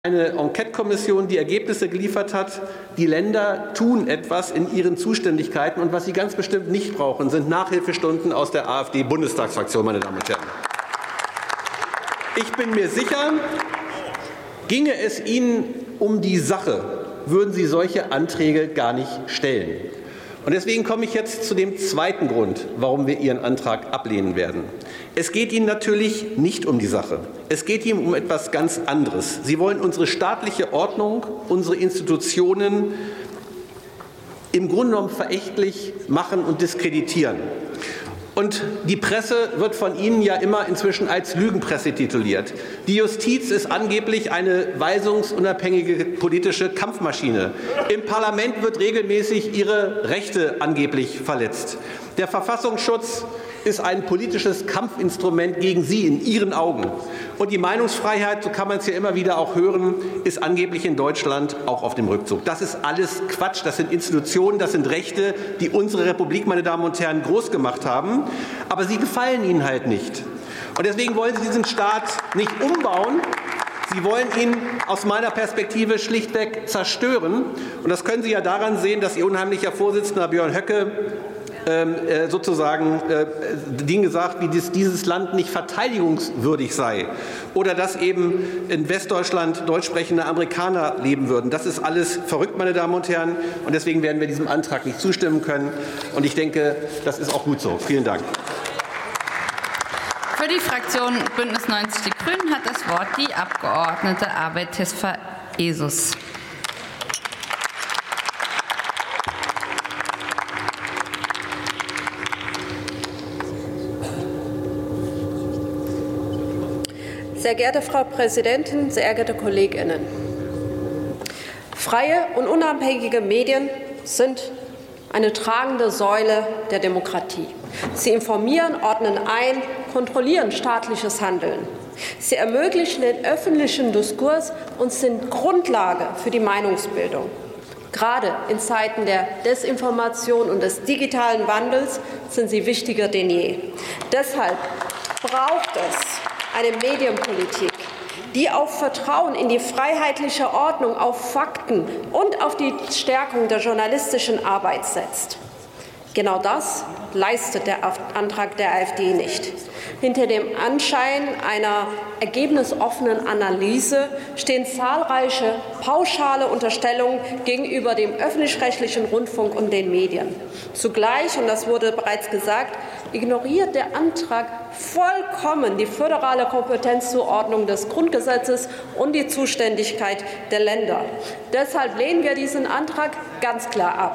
eine Enquete-Kommission, die Ergebnisse geliefert hat. Die Länder tun etwas in ihren Zuständigkeiten. Und was sie ganz bestimmt nicht brauchen, sind Nachhilfestunden aus der AfD-Bundestagsfraktion, meine Damen und Herren. Ich bin mir sicher, ginge es Ihnen um die Sache, würden Sie solche Anträge gar nicht stellen. Und deswegen komme ich jetzt zu dem zweiten Grund, warum wir Ihren Antrag ablehnen werden. Es geht Ihnen natürlich nicht um die Sache. Es geht Ihnen um etwas ganz anderes. Sie wollen unsere staatliche Ordnung, unsere Institutionen im Grunde genommen verächtlich machen und diskreditieren. Und die Presse wird von Ihnen ja immer inzwischen als Lügenpresse tituliert. Die Justiz ist angeblich eine weisungsunabhängige politische Kampfmaschine. Im Parlament wird regelmäßig ihre Rechte angeblich verletzt. Der Verfassungsschutz ist ein politisches Kampfinstrument gegen Sie in Ihren Augen. Und die Meinungsfreiheit, so kann man es ja immer wieder auch hören, ist angeblich in Deutschland auch auf dem Rückzug. Das ist alles Quatsch. Das sind Institutionen, das sind Rechte, die unsere Republik, meine Damen und Herren, groß gemacht haben. Aber sie gefallen Ihnen halt nicht. Und deswegen wollen Sie diesen Staat nicht umbauen. Sie wollen ihn aus meiner Perspektive schlichtweg zerstören. Und das können Sie ja daran sehen, dass Ihr unheimlicher Vorsitzender Björn Höcke sozusagen Dinge sagt, wie dieses Land nicht verteidigungswürdig sei oder dass eben in Westdeutschland deutsch sprechende Amerikaner leben würden. Das ist alles verrückt, meine Damen und Herren, und deswegen werden wir diesem Antrag nicht zustimmen können. Und ich denke, das ist auch gut so. Vielen Dank. Für die Fraktion Bündnis 90 Die Grünen hat das Wort die Abgeordnete Abed Tesfayesus. Sehr geehrte Frau Präsidentin, sehr geehrte KollegInnen! Freie und unabhängige Medien sind eine tragende Säule der Demokratie. Sie informieren, ordnen ein, kontrollieren staatliches Handeln. Sie ermöglichen den öffentlichen Diskurs und sind Grundlage für die Meinungsbildung. Gerade in Zeiten der Desinformation und des digitalen Wandels sind sie wichtiger denn je. Deshalb braucht es eine Medienpolitik, die auf Vertrauen in die freiheitliche Ordnung, auf Fakten und auf die Stärkung der journalistischen Arbeit setzt. Genau das leistet der Antrag der AfD nicht. Hinter dem Anschein einer ergebnisoffenen Analyse stehen zahlreiche pauschale Unterstellungen gegenüber dem öffentlich-rechtlichen Rundfunk und den Medien. Zugleich, und das wurde bereits gesagt, ignoriert der Antrag vollkommen die föderale Kompetenzzuordnung des Grundgesetzes und die Zuständigkeit der Länder. Deshalb lehnen wir diesen Antrag ganz klar ab.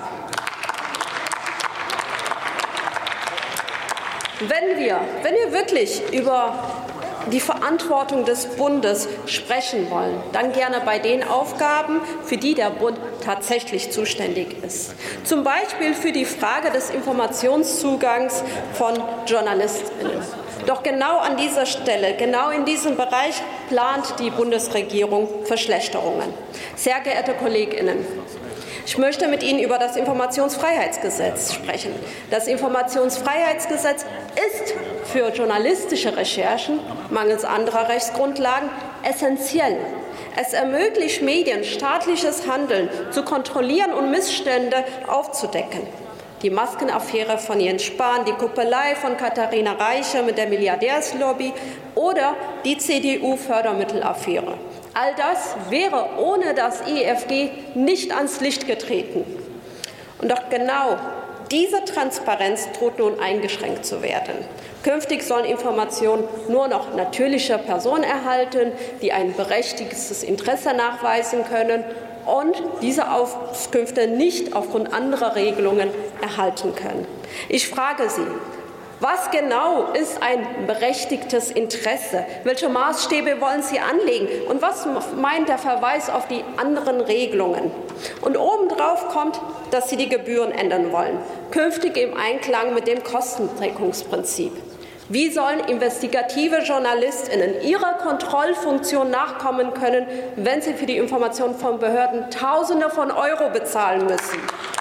Wenn wir wirklich über die Verantwortung des Bundes sprechen wollen, dann gerne bei den Aufgaben, für die der Bund tatsächlich zuständig ist. Zum Beispiel für die Frage des Informationszugangs von JournalistInnen. Doch genau an dieser Stelle, genau in diesem Bereich plant die Bundesregierung Verschlechterungen. Sehr geehrte KollegInnen, ich möchte mit Ihnen über das Informationsfreiheitsgesetz sprechen. Das Informationsfreiheitsgesetz ist für journalistische Recherchen mangels anderer Rechtsgrundlagen essentiell. Es ermöglicht Medien, staatliches Handeln zu kontrollieren und Missstände aufzudecken. Die Maskenaffäre von Jens Spahn, die Kuppelei von Katharina Reiche mit der Milliardärslobby oder die CDU-Fördermittelaffäre. All das wäre ohne das IFG nicht ans Licht getreten. Und doch genau diese Transparenz droht nun eingeschränkt zu werden. Künftig sollen Informationen nur noch natürliche Personen erhalten, die ein berechtigtes Interesse nachweisen können und diese Auskünfte nicht aufgrund anderer Regelungen erhalten können. Ich frage Sie, was genau ist ein berechtigtes Interesse? Welche Maßstäbe wollen Sie anlegen? Und was meint der Verweis auf die anderen Regelungen? Und obendrauf kommt, dass Sie die Gebühren ändern wollen, künftig im Einklang mit dem Kostendeckungsprinzip. Wie sollen investigative JournalistInnen ihrer Kontrollfunktion nachkommen können, wenn sie für die Information von Behörden Tausende von Euro bezahlen müssen?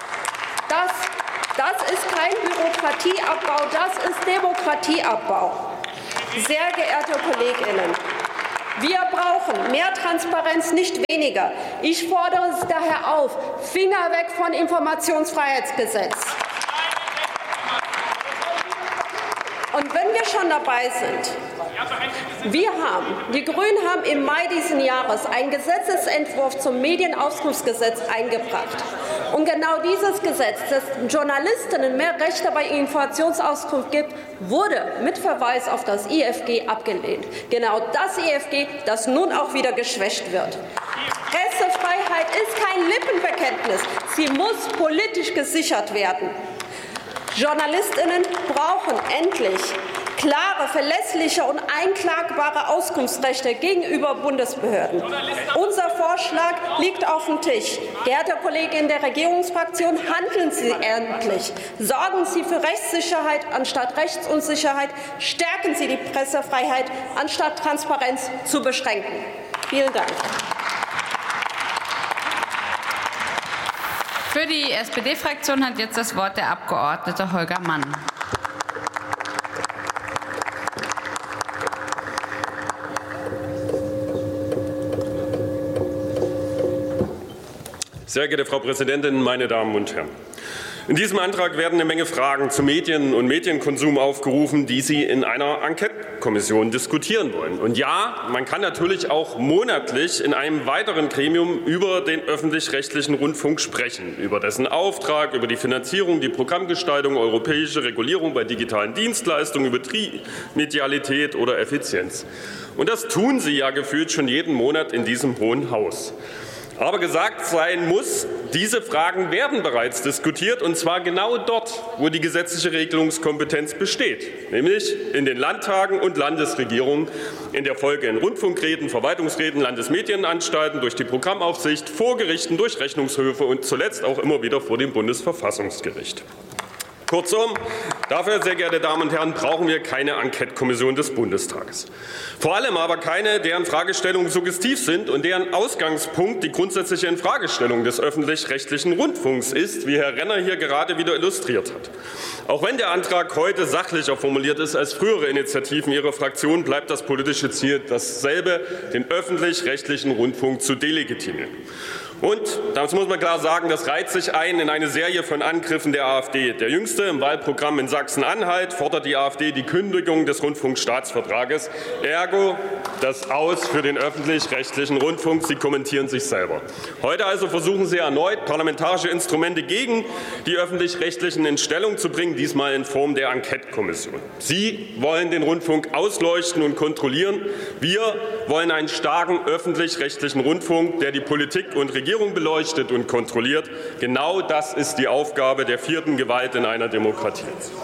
Das ist kein Bürokratieabbau, das ist Demokratieabbau. Sehr geehrte KollegInnen, Wir brauchen mehr Transparenz, nicht weniger. Ich fordere Sie daher auf, Finger weg von Informationsfreiheitsgesetz. Und wenn wir schon dabei sind, die Grünen haben im Mai diesen Jahres einen Gesetzesentwurf zum Medienauskunftsgesetz eingebracht. Und genau dieses Gesetz, das Journalistinnen mehr Rechte bei Informationsauskunft gibt, wurde mit Verweis auf das IFG abgelehnt. Genau das IFG, das nun auch wieder geschwächt wird. Pressefreiheit ist kein Lippenbekenntnis. Sie muss politisch gesichert werden. JournalistInnen brauchen endlich klare, verlässliche und einklagbare Auskunftsrechte gegenüber Bundesbehörden. Unser Vorschlag liegt auf dem Tisch. Geehrte Kollegen der Regierungsfraktion, handeln Sie endlich. Sorgen Sie für Rechtssicherheit anstatt Rechtsunsicherheit. Stärken Sie die Pressefreiheit anstatt Transparenz zu beschränken. Vielen Dank. Für die SPD-Fraktion hat jetzt das Wort der Abgeordnete Holger Mann. Sehr geehrte Frau Präsidentin, meine Damen und Herren! In diesem Antrag werden eine Menge Fragen zu Medien und Medienkonsum aufgerufen, die Sie in einer Enquetekommission diskutieren wollen. Und ja, man kann natürlich auch monatlich in einem weiteren Gremium über den öffentlich-rechtlichen Rundfunk sprechen, über dessen Auftrag, über die Finanzierung, die Programmgestaltung, europäische Regulierung bei digitalen Dienstleistungen, über Medialität oder Effizienz. Und das tun Sie ja gefühlt schon jeden Monat in diesem Hohen Haus. Aber gesagt sein muss, diese Fragen werden bereits diskutiert, und zwar genau dort, wo die gesetzliche Regelungskompetenz besteht, nämlich in den Landtagen und Landesregierungen, in der Folge in Rundfunkräten, Verwaltungsräten, Landesmedienanstalten, durch die Programmaufsicht, vor Gerichten, durch Rechnungshöfe und zuletzt auch immer wieder vor dem Bundesverfassungsgericht. Kurzum, dafür, sehr geehrte Damen und Herren, brauchen wir keine Enquetekommission des Bundestages. Vor allem aber keine, deren Fragestellungen suggestiv sind und deren Ausgangspunkt die grundsätzliche Infragestellung des öffentlich-rechtlichen Rundfunks ist, wie Herr Renner hier gerade wieder illustriert hat. Auch wenn der Antrag heute sachlicher formuliert ist als frühere Initiativen Ihrer Fraktion, bleibt das politische Ziel dasselbe, den öffentlich-rechtlichen Rundfunk zu delegitimieren. Und, das muss man klar sagen, das reiht sich ein in eine Serie von Angriffen der AfD. Der jüngste im Wahlprogramm in Sachsen-Anhalt fordert die AfD die Kündigung des Rundfunkstaatsvertrages. Ergo das Aus für den öffentlich-rechtlichen Rundfunk. Sie kommentieren sich selber. Heute also versuchen Sie erneut, parlamentarische Instrumente gegen die öffentlich-rechtlichen in Stellung zu bringen, diesmal in Form der Enquetekommission. Sie wollen den Rundfunk ausleuchten und kontrollieren. Wir wollen einen starken öffentlich-rechtlichen Rundfunk, der die Politik und Regierung beleuchtet und kontrolliert. Genau das ist die Aufgabe der vierten Gewalt in einer Demokratie.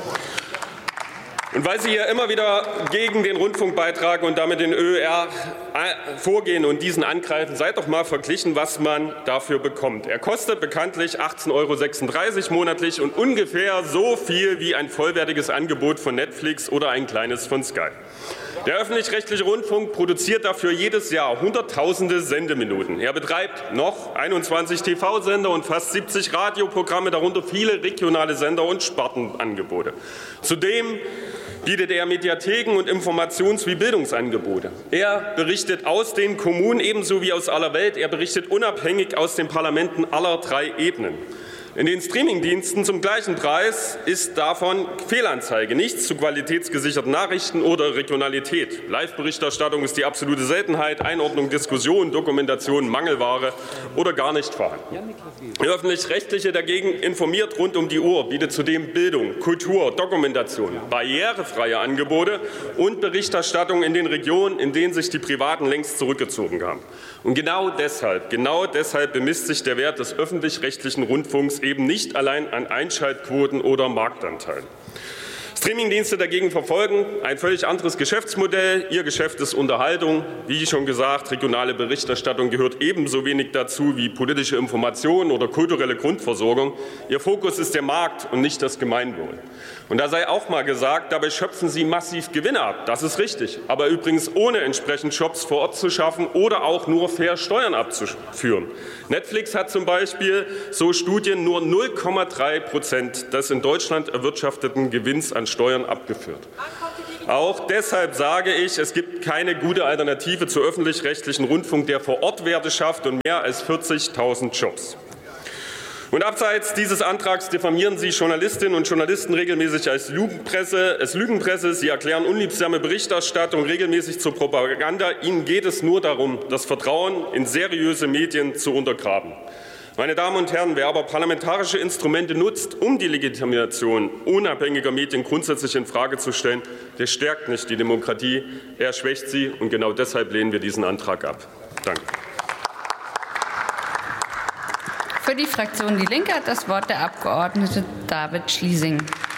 Und weil Sie ja immer wieder gegen den Rundfunkbeitrag und damit den ÖR vorgehen und diesen angreifen, seid doch mal verglichen, was man dafür bekommt. Er kostet bekanntlich 18,36 € monatlich und ungefähr so viel wie ein vollwertiges Angebot von Netflix oder ein kleines von Sky. Der öffentlich-rechtliche Rundfunk produziert dafür jedes Jahr Hunderttausende Sendeminuten. Er betreibt noch 21 TV-Sender und fast 70 Radioprogramme, darunter viele regionale Sender und Spartenangebote. Zudem bietet er Mediatheken und Informations- wie Bildungsangebote. Er berichtet aus den Kommunen ebenso wie aus aller Welt. Er berichtet unabhängig aus den Parlamenten aller 3 Ebenen. In den Streamingdiensten zum gleichen Preis ist davon Fehlanzeige, nichts zu qualitätsgesicherten Nachrichten oder Regionalität. Live-Berichterstattung ist die absolute Seltenheit, Einordnung, Diskussion, Dokumentation, Mangelware oder gar nicht vorhanden. Der Öffentlich-Rechtliche dagegen informiert rund um die Uhr, bietet zudem Bildung, Kultur, Dokumentation, barrierefreie Angebote und Berichterstattung in den Regionen, in denen sich die Privaten längst zurückgezogen haben. Und genau deshalb bemisst sich der Wert des öffentlich-rechtlichen Rundfunks eben nicht allein an Einschaltquoten oder Marktanteilen. Streamingdienste dagegen verfolgen ein völlig anderes Geschäftsmodell. Ihr Geschäft ist Unterhaltung. Wie schon gesagt, regionale Berichterstattung gehört ebenso wenig dazu wie politische Information oder kulturelle Grundversorgung. Ihr Fokus ist der Markt und nicht das Gemeinwohl. Und da sei auch mal gesagt, dabei schöpfen Sie massiv Gewinne ab. Das ist richtig. Aber übrigens ohne entsprechend Jobs vor Ort zu schaffen oder auch nur fair Steuern abzuführen. Netflix hat zum Beispiel, so Studien, nur 0,3% des in Deutschland erwirtschafteten Gewinns an Steuern abgeführt. Auch deshalb sage ich, es gibt keine gute Alternative zu öffentlich-rechtlichen Rundfunk, der vor Ort Werte schafft und mehr als 40.000 Jobs. Und abseits dieses Antrags diffamieren Sie Journalistinnen und Journalisten regelmäßig als Lügenpresse. Sie erklären unliebsame Berichterstattung regelmäßig zur Propaganda. Ihnen geht es nur darum, das Vertrauen in seriöse Medien zu untergraben. Meine Damen und Herren, wer aber parlamentarische Instrumente nutzt, um die Legitimation unabhängiger Medien grundsätzlich infrage zu stellen, der stärkt nicht die Demokratie, er schwächt sie. Und genau deshalb lehnen wir diesen Antrag ab. Danke. Für die Fraktion Die Linke hat das Wort der Abgeordnete David Schliesing.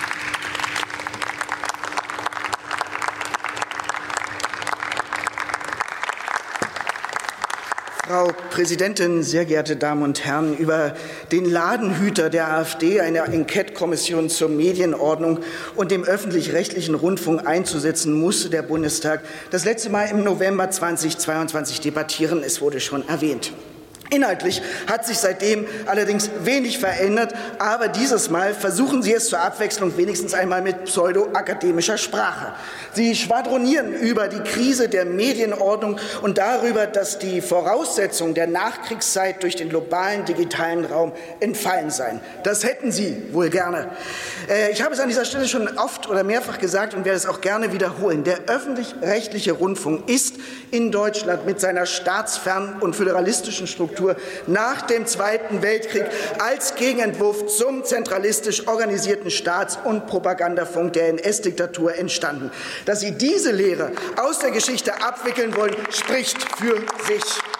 Frau Präsidentin, sehr geehrte Damen und Herren! Über den Ladenhüter der AfD, eine Enquete-Kommission zur Medienordnung und dem öffentlich-rechtlichen Rundfunk einzusetzen, musste der Bundestag das letzte Mal im November 2022 debattieren. Es wurde schon erwähnt. Inhaltlich hat sich seitdem allerdings wenig verändert, aber dieses Mal versuchen Sie es zur Abwechslung wenigstens einmal mit pseudo-akademischer Sprache. Sie schwadronieren über die Krise der Medienordnung und darüber, dass die Voraussetzungen der Nachkriegszeit durch den globalen digitalen Raum entfallen seien. Das hätten Sie wohl gerne. Ich habe es an dieser Stelle schon oft oder mehrfach gesagt und werde es auch gerne wiederholen. Der öffentlich-rechtliche Rundfunk ist in Deutschland mit seiner staatsfernen und föderalistischen Struktur nach dem Zweiten Weltkrieg als Gegenentwurf zum zentralistisch organisierten Staats- und Propagandafunk der NS-Diktatur entstanden. Dass Sie diese Lehre aus der Geschichte abwickeln wollen, spricht für sich.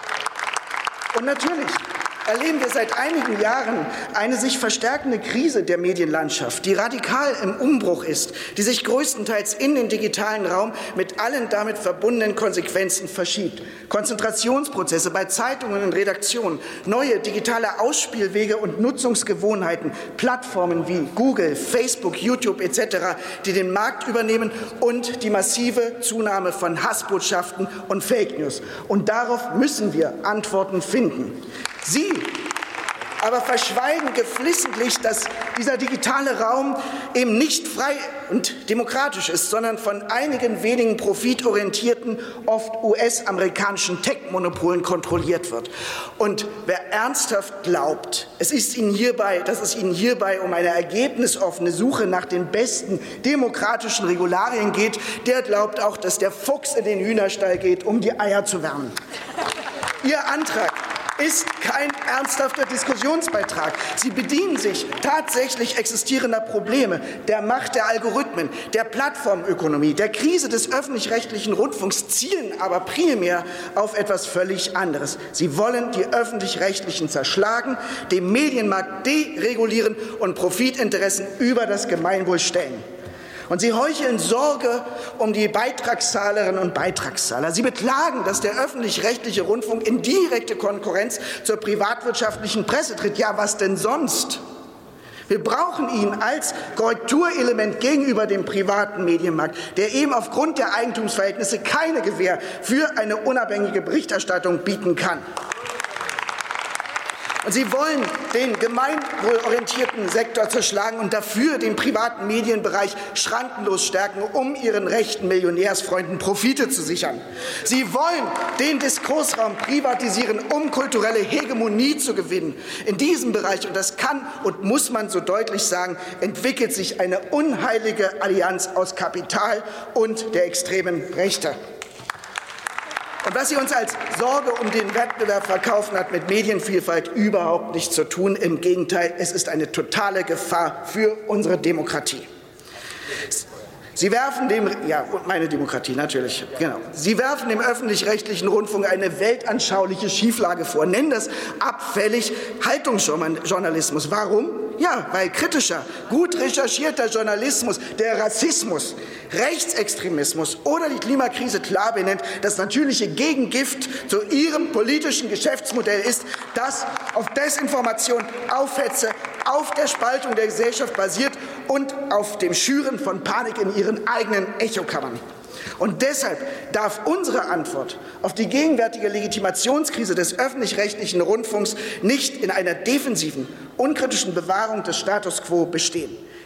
Und natürlich erleben wir seit einigen Jahren eine sich verstärkende Krise der Medienlandschaft, die radikal im Umbruch ist, die sich größtenteils in den digitalen Raum mit allen damit verbundenen Konsequenzen verschiebt. Konzentrationsprozesse bei Zeitungen und Redaktionen, neue digitale Ausspielwege und Nutzungsgewohnheiten, Plattformen wie Google, Facebook, YouTube etc., die den Markt übernehmen und die massive Zunahme von Hassbotschaften und Fake News. Und darauf müssen wir Antworten finden. Sie aber verschweigen geflissentlich, dass dieser digitale Raum eben nicht frei und demokratisch ist, sondern von einigen wenigen profitorientierten, oft US-amerikanischen Tech-Monopolen kontrolliert wird. Und wer ernsthaft glaubt, dass es Ihnen hierbei um eine ergebnisoffene Suche nach den besten demokratischen Regularien geht, der glaubt auch, dass der Fuchs in den Hühnerstall geht, um die Eier zu wärmen. Ihr Antrag ist kein ernsthafter Diskussionsbeitrag. Sie bedienen sich tatsächlich existierender Probleme, der Macht der Algorithmen, der Plattformökonomie, der Krise des öffentlich-rechtlichen Rundfunks, zielen aber primär auf etwas völlig anderes. Sie wollen die Öffentlich-Rechtlichen zerschlagen, den Medienmarkt deregulieren und Profitinteressen über das Gemeinwohl stellen. Und Sie heucheln Sorge um die Beitragszahlerinnen und Beitragszahler. Sie beklagen, dass der öffentlich-rechtliche Rundfunk in direkte Konkurrenz zur privatwirtschaftlichen Presse tritt. Ja, was denn sonst? Wir brauchen ihn als Korrekturelement gegenüber dem privaten Medienmarkt, der eben aufgrund der Eigentumsverhältnisse keine Gewähr für eine unabhängige Berichterstattung bieten kann. Und Sie wollen den gemeinwohlorientierten Sektor zerschlagen und dafür den privaten Medienbereich schrankenlos stärken, um Ihren rechten Millionärsfreunden Profite zu sichern. Sie wollen den Diskursraum privatisieren, um kulturelle Hegemonie zu gewinnen. In diesem Bereich, und das kann und muss man so deutlich sagen, entwickelt sich eine unheilige Allianz aus Kapital und der extremen Rechte. Und was Sie uns als Sorge um den Wettbewerb verkaufen, hat mit Medienvielfalt überhaupt nichts zu tun. Im Gegenteil, es ist eine totale Gefahr für unsere Demokratie. Sie werfen meine Demokratie, natürlich, genau. Sie werfen dem öffentlich-rechtlichen Rundfunk eine weltanschauliche Schieflage vor, nennen das abfällig Haltungsjournalismus. Warum? Ja, weil kritischer, gut recherchierter Journalismus, der Rassismus, Rechtsextremismus oder die Klimakrise klar benennt, das natürliche Gegengift zu ihrem politischen Geschäftsmodell ist, das auf Desinformation, auf Hetze, auf der Spaltung der Gesellschaft basiert und auf dem Schüren von Panik in ihren eigenen Echokammern. Und deshalb darf unsere Antwort auf die gegenwärtige Legitimationskrise des öffentlich-rechtlichen Rundfunks nicht in einer defensiven, unkritischen Bewahrung des Status quo bestehen.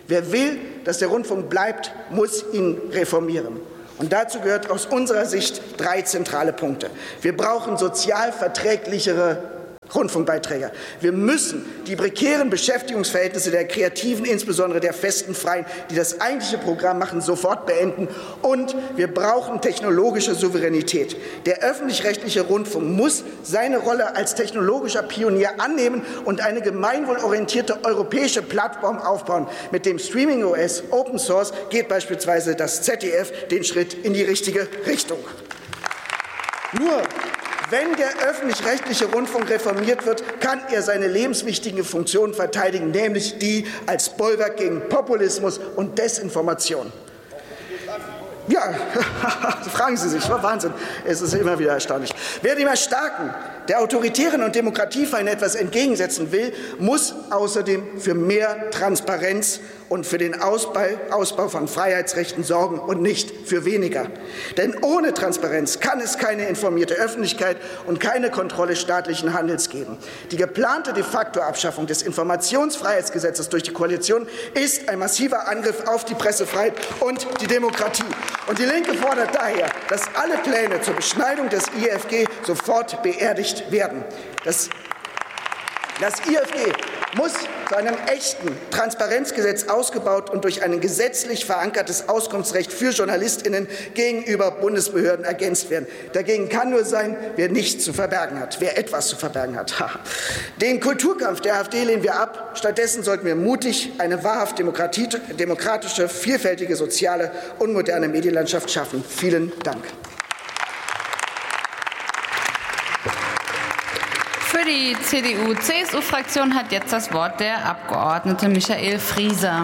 Wer will, dass der Rundfunk bleibt, muss ihn reformieren. Und dazu gehört aus unserer Sicht 3 zentrale Punkte. Wir brauchen sozial verträglichere Rundfunkbeiträge. Wir müssen die prekären Beschäftigungsverhältnisse der Kreativen, insbesondere der festen Freien, die das eigentliche Programm machen, sofort beenden. Und wir brauchen technologische Souveränität. Der öffentlich-rechtliche Rundfunk muss seine Rolle als technologischer Pionier annehmen und eine gemeinwohlorientierte europäische Plattform aufbauen. Mit dem Streaming OS Open Source geht beispielsweise das ZDF den Schritt in die richtige Richtung. Nur wenn der öffentlich-rechtliche Rundfunk reformiert wird, kann er seine lebenswichtigen Funktionen verteidigen, nämlich die als Bollwerk gegen Populismus und Desinformation. Ja, fragen Sie sich, war Wahnsinn. Es ist immer wieder erstaunlich. Wer dem Erstarken der autoritären und Demokratiefeinde etwas entgegensetzen will, muss außerdem für mehr Transparenz und für den Ausbau von Freiheitsrechten sorgen und nicht für weniger. Denn ohne Transparenz kann es keine informierte Öffentlichkeit und keine Kontrolle staatlichen Handels geben. Die geplante de facto Abschaffung des Informationsfreiheitsgesetzes durch die Koalition ist ein massiver Angriff auf die Pressefreiheit und die Demokratie. Und die Linke fordert daher, dass alle Pläne zur Beschneidung des IFG sofort beerdigt werden. Das IFG muss zu einem echten Transparenzgesetz ausgebaut und durch ein gesetzlich verankertes Auskunftsrecht für JournalistInnen gegenüber Bundesbehörden ergänzt werden. Dagegen kann nur sein, wer nichts zu verbergen hat, wer etwas zu verbergen hat. Den Kulturkampf der AfD lehnen wir ab. Stattdessen sollten wir mutig eine wahrhaft demokratische, vielfältige, soziale und moderne Medienlandschaft schaffen. Vielen Dank. Für die CDU-CSU-Fraktion hat jetzt das Wort der Abgeordnete Michael Frieser.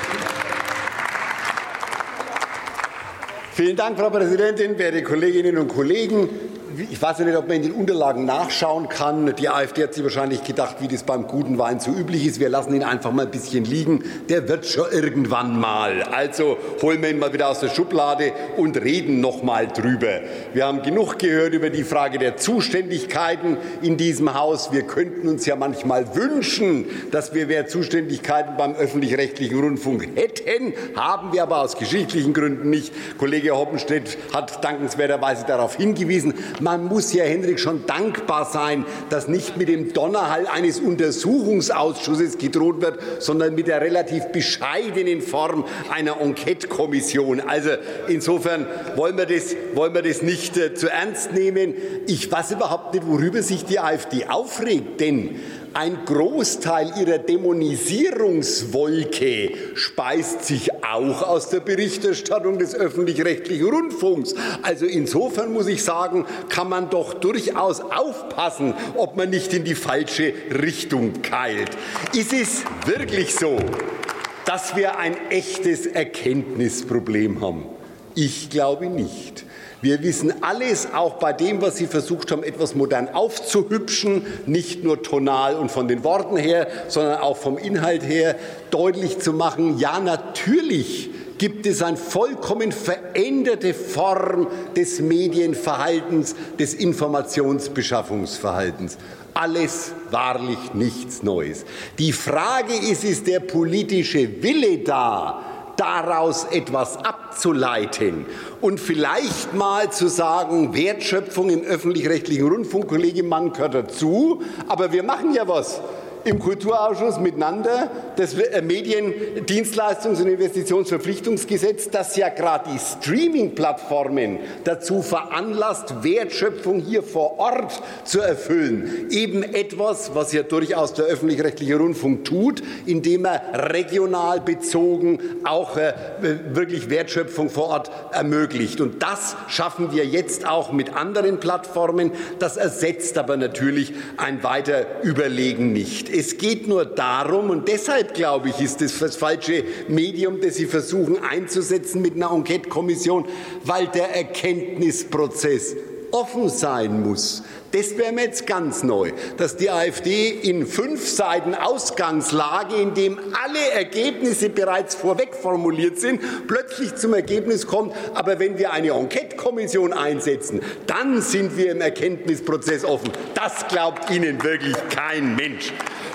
Vielen Dank, Frau Präsidentin, werte Kolleginnen und Kollegen. Ich weiß ja nicht, ob man in den Unterlagen nachschauen kann. Die AfD hat sich wahrscheinlich gedacht, wie das beim guten Wein so üblich ist. Wir lassen ihn einfach mal ein bisschen liegen. Der wird schon irgendwann mal. Also holen wir ihn mal wieder aus der Schublade und reden noch mal drüber. Wir haben genug gehört über die Frage der Zuständigkeiten in diesem Haus. Wir könnten uns ja manchmal wünschen, dass wir mehr Zuständigkeiten beim öffentlich-rechtlichen Rundfunk hätten. Haben wir aber aus geschichtlichen Gründen nicht. Kollege Hoppenstedt hat dankenswerterweise darauf hingewiesen. Man muss ja, Henrik, schon dankbar sein, dass nicht mit dem Donnerhall eines Untersuchungsausschusses gedroht wird, sondern mit der relativ bescheidenen Form einer Enquete-Kommission. Also insofern wollen wir das nicht zu ernst nehmen. Ich weiß überhaupt nicht, worüber sich die AfD aufregt, denn ein Großteil ihrer Dämonisierungswolke speist sich auch aus der Berichterstattung des öffentlich-rechtlichen Rundfunks. Also insofern muss ich sagen, kann man doch durchaus aufpassen, ob man nicht in die falsche Richtung keilt. Ist es wirklich so, dass wir ein echtes Erkenntnisproblem haben? Ich glaube nicht. Wir wissen alles, auch bei dem, was Sie versucht haben, etwas modern aufzuhübschen, nicht nur tonal und von den Worten her, sondern auch vom Inhalt her deutlich zu machen, ja, natürlich gibt es eine vollkommen veränderte Form des Medienverhaltens, des Informationsbeschaffungsverhaltens. Alles wahrlich nichts Neues. Die Frage ist der politische Wille da, daraus etwas abzuleiten und vielleicht mal zu sagen, Wertschöpfung im öffentlich-rechtlichen Rundfunk, Kollege Mann, gehört dazu, aber wir machen ja was im Kulturausschuss miteinander, das Mediendienstleistungs- und Investitionsverpflichtungsgesetz, das ja gerade die Streaming-Plattformen dazu veranlasst, Wertschöpfung hier vor Ort zu erfüllen. Eben etwas, was ja durchaus der öffentlich-rechtliche Rundfunk tut, indem er regional bezogen auch wirklich Wertschöpfung vor Ort ermöglicht. Und das schaffen wir jetzt auch mit anderen Plattformen. Das ersetzt aber natürlich ein weiter Überlegen nicht. Es geht nur darum, und deshalb, glaube ich, ist das falsche Medium, das Sie versuchen einzusetzen mit einer Enquete-Kommission, weil der Erkenntnisprozess offen sein muss. Das wäre mir jetzt ganz neu, dass die AfD in 5 Seiten Ausgangslage, in dem alle Ergebnisse bereits vorweg formuliert sind, plötzlich zum Ergebnis kommt, aber wenn wir eine Enquete-Kommission einsetzen, dann sind wir im Erkenntnisprozess offen. Das glaubt Ihnen wirklich kein Mensch.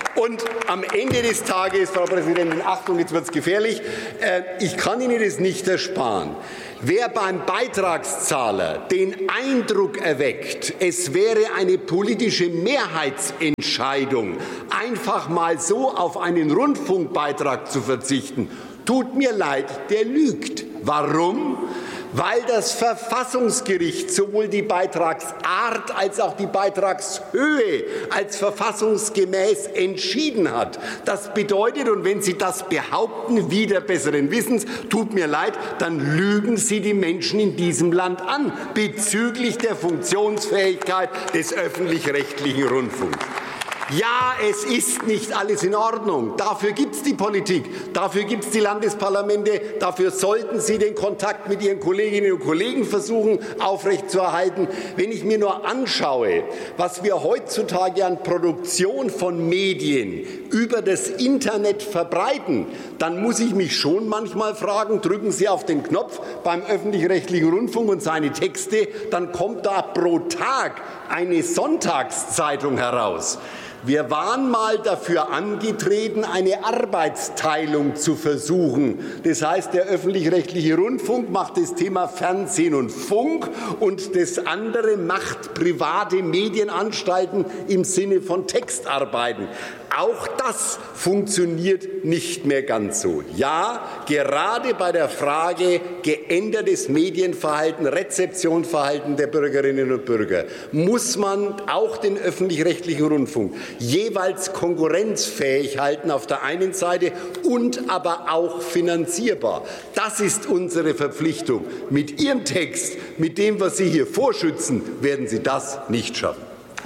Und am Ende des Tages, Frau Präsidentin, Achtung, jetzt wird es gefährlich, ich kann Ihnen das nicht ersparen. Wer beim Beitragszahler den Eindruck erweckt, es wäre eine politische Mehrheitsentscheidung, einfach mal so auf einen Rundfunkbeitrag zu verzichten, tut mir leid, der lügt. Warum? Weil das Verfassungsgericht sowohl die Beitragsart als auch die Beitragshöhe als verfassungsgemäß entschieden hat. Das bedeutet, und wenn Sie das behaupten, wider besseren Wissens, tut mir leid, dann lügen Sie die Menschen in diesem Land an bezüglich der Funktionsfähigkeit des öffentlich-rechtlichen Rundfunks. Ja, es ist nicht alles in Ordnung. Dafür gibt es die Politik, dafür gibt es die Landesparlamente, dafür sollten Sie den Kontakt mit Ihren Kolleginnen und Kollegen versuchen aufrechtzuerhalten. Wenn ich mir nur anschaue, was wir heutzutage an Produktion von Medien über das Internet verbreiten, dann muss ich mich schon manchmal fragen, drücken Sie auf den Knopf beim öffentlich-rechtlichen Rundfunk und seine Texte, dann kommt da pro Tag eine Sonntagszeitung heraus. Wir waren mal dafür angetreten, eine Arbeitsteilung zu versuchen. Das heißt, der öffentlich-rechtliche Rundfunk macht das Thema Fernsehen und Funk und das andere macht private Medienanstalten im Sinne von Textarbeiten. Auch das funktioniert nicht mehr ganz so. Ja, gerade bei der Frage geändertes Medienverhalten, Rezeptionsverhalten der Bürgerinnen und Bürger muss man auch den öffentlich-rechtlichen Rundfunk jeweils konkurrenzfähig halten auf der einen Seite und aber auch finanzierbar. Das ist unsere Verpflichtung. Mit Ihrem Text, mit dem, was Sie hier vorschützen, werden Sie das nicht schaffen.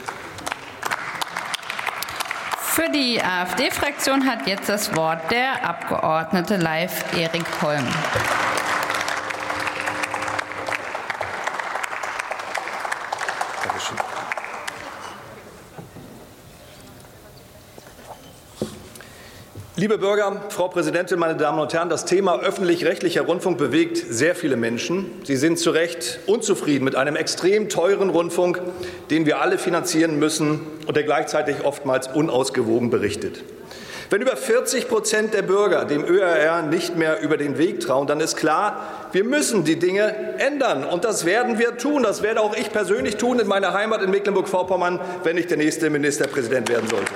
Für die AfD-Fraktion hat jetzt das Wort der Abgeordnete Leif Erik Holm. Liebe Bürger, Frau Präsidentin, meine Damen und Herren, das Thema öffentlich-rechtlicher Rundfunk bewegt sehr viele Menschen. Sie sind zu Recht unzufrieden mit einem extrem teuren Rundfunk, den wir alle finanzieren müssen und der gleichzeitig oftmals unausgewogen berichtet. Wenn über 40% der Bürger dem ÖRR nicht mehr über den Weg trauen, dann ist klar, wir müssen die Dinge ändern. Und das werden wir tun. Das werde auch ich persönlich tun in meiner Heimat in Mecklenburg-Vorpommern, wenn ich der nächste Ministerpräsident werden sollte.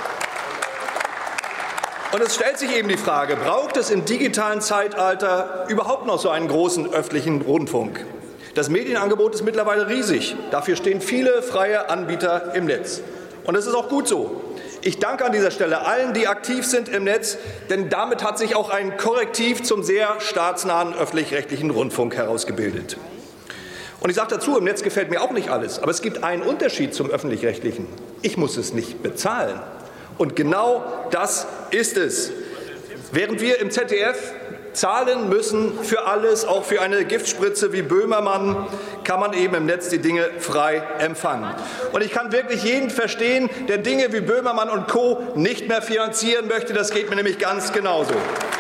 Und es stellt sich eben die Frage, braucht es im digitalen Zeitalter überhaupt noch so einen großen öffentlichen Rundfunk? Das Medienangebot ist mittlerweile riesig. Dafür stehen viele freie Anbieter im Netz. Und das ist auch gut so. Ich danke an dieser Stelle allen, die aktiv sind im Netz, denn damit hat sich auch ein Korrektiv zum sehr staatsnahen öffentlich-rechtlichen Rundfunk herausgebildet. Und ich sage dazu, im Netz gefällt mir auch nicht alles. Aber es gibt einen Unterschied zum öffentlich-rechtlichen. Ich muss es nicht bezahlen. Und genau das ist es. Während wir im ZDF zahlen müssen für alles, auch für eine Giftspritze wie Böhmermann, kann man eben im Netz die Dinge frei empfangen. Und ich kann wirklich jeden verstehen, der Dinge wie Böhmermann und Co. nicht mehr finanzieren möchte. Das geht mir nämlich ganz genauso.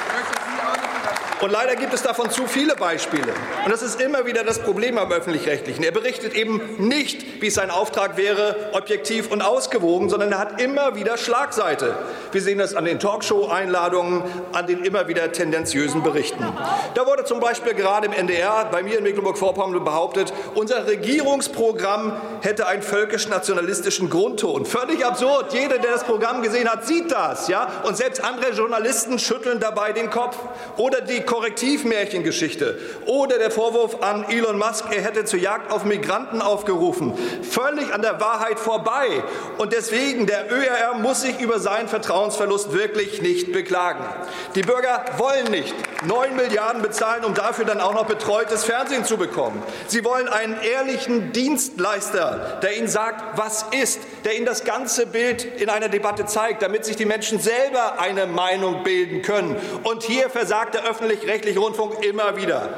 Und leider gibt es davon zu viele Beispiele. Und das ist immer wieder das Problem am Öffentlich-Rechtlichen. Er berichtet eben nicht, wie es sein Auftrag wäre, objektiv und ausgewogen, sondern er hat immer wieder Schlagseite. Wir sehen das an den Talkshow-Einladungen, an den immer wieder tendenziösen Berichten. Da wurde zum Beispiel gerade im NDR, bei mir in Mecklenburg-Vorpommern, behauptet, unser Regierungsprogramm hätte einen völkisch-nationalistischen Grundton. Völlig absurd. Jeder, der das Programm gesehen hat, sieht das. Ja? Und selbst andere Journalisten schütteln dabei den Kopf. Oder die Korrektivmärchengeschichte oder der Vorwurf an Elon Musk, er hätte zur Jagd auf Migranten aufgerufen. Völlig an der Wahrheit vorbei. Und deswegen, der ÖRR muss sich über seinen Vertrauensverlust wirklich nicht beklagen. Die Bürger wollen nicht 9 Milliarden bezahlen, um dafür dann auch noch betreutes Fernsehen zu bekommen. Sie wollen einen ehrlichen Dienstleister, der ihnen sagt, was ist, der ihnen das ganze Bild in einer Debatte zeigt, damit sich die Menschen selber eine Meinung bilden können. Und hier versagt der öffentlich-rechtliche Rundfunk immer wieder.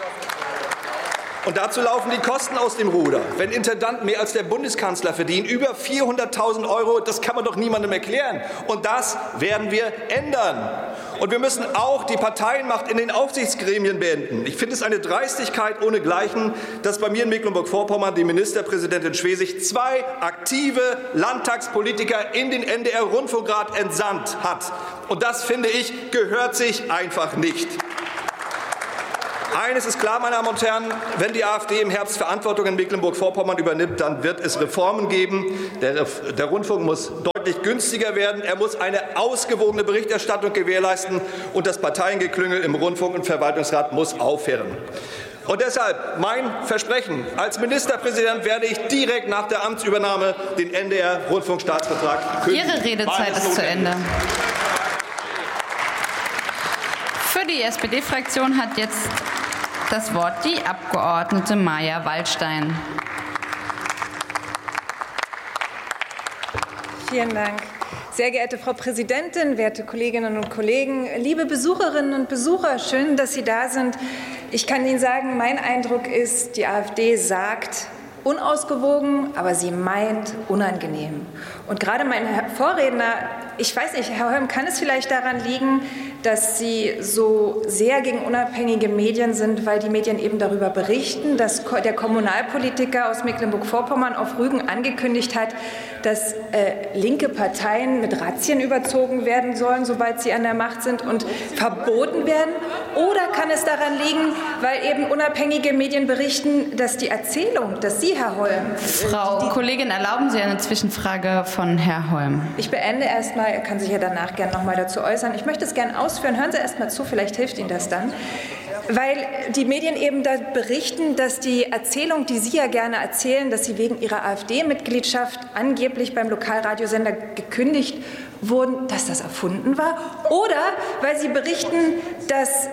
Und dazu laufen die Kosten aus dem Ruder. Wenn Intendanten mehr als der Bundeskanzler verdienen, über 400.000 €, das kann man doch niemandem erklären. Und das werden wir ändern. Und wir müssen auch die Parteienmacht in den Aufsichtsgremien beenden. Ich finde es eine Dreistigkeit ohnegleichen, dass bei mir in Mecklenburg-Vorpommern die Ministerpräsidentin Schwesig 2 aktive Landtagspolitiker in den NDR-Rundfunkrat entsandt hat. Und das, finde ich, gehört sich einfach nicht. Eines ist klar, meine Damen und Herren, wenn die AfD im Herbst Verantwortung in Mecklenburg-Vorpommern übernimmt, dann wird es Reformen geben. Der Rundfunk muss deutlich günstiger werden. Er muss eine ausgewogene Berichterstattung gewährleisten. Und das Parteiengeklüngel im Rundfunk- und Verwaltungsrat muss aufhören. Und deshalb mein Versprechen: Als Ministerpräsident werde ich direkt nach der Amtsübernahme den NDR-Rundfunkstaatsvertrag kündigen. Ihre Redezeit ist zu Ende. Für die SPD-Fraktion hat jetzt das Wort die Abgeordnete Maja Waldstein. Vielen Dank. Sehr geehrte Frau Präsidentin, werte Kolleginnen und Kollegen, liebe Besucherinnen und Besucher, schön, dass Sie da sind. Ich kann Ihnen sagen, mein Eindruck ist, die AfD sagt unausgewogen, aber sie meint unangenehm. Und gerade mein Vorredner, ich weiß nicht, Herr Holm, kann es vielleicht daran liegen, dass Sie so sehr gegen unabhängige Medien sind, weil die Medien eben darüber berichten, dass der Kommunalpolitiker aus Mecklenburg-Vorpommern auf Rügen angekündigt hat, dass linke Parteien mit Razzien überzogen werden sollen, sobald sie an der Macht sind und verboten werden? Oder kann es daran liegen, weil eben unabhängige Medien berichten, dass die Erzählung, dass Sie, Herr Holm... Frau Kollegin, erlauben Sie eine Zwischenfrage von Herrn Holm? Ich beende erstmal, er kann sich ja danach gerne noch mal dazu äußern. Ich möchte es gerne ausführen. Hören Sie erst mal zu, vielleicht hilft Ihnen das dann. Weil die Medien eben da berichten, dass die Erzählung, die Sie ja gerne erzählen, dass Sie wegen Ihrer AfD-Mitgliedschaft angeblich beim Lokalradiosender gekündigt wurden, dass das erfunden war. Oder weil Sie berichten, dass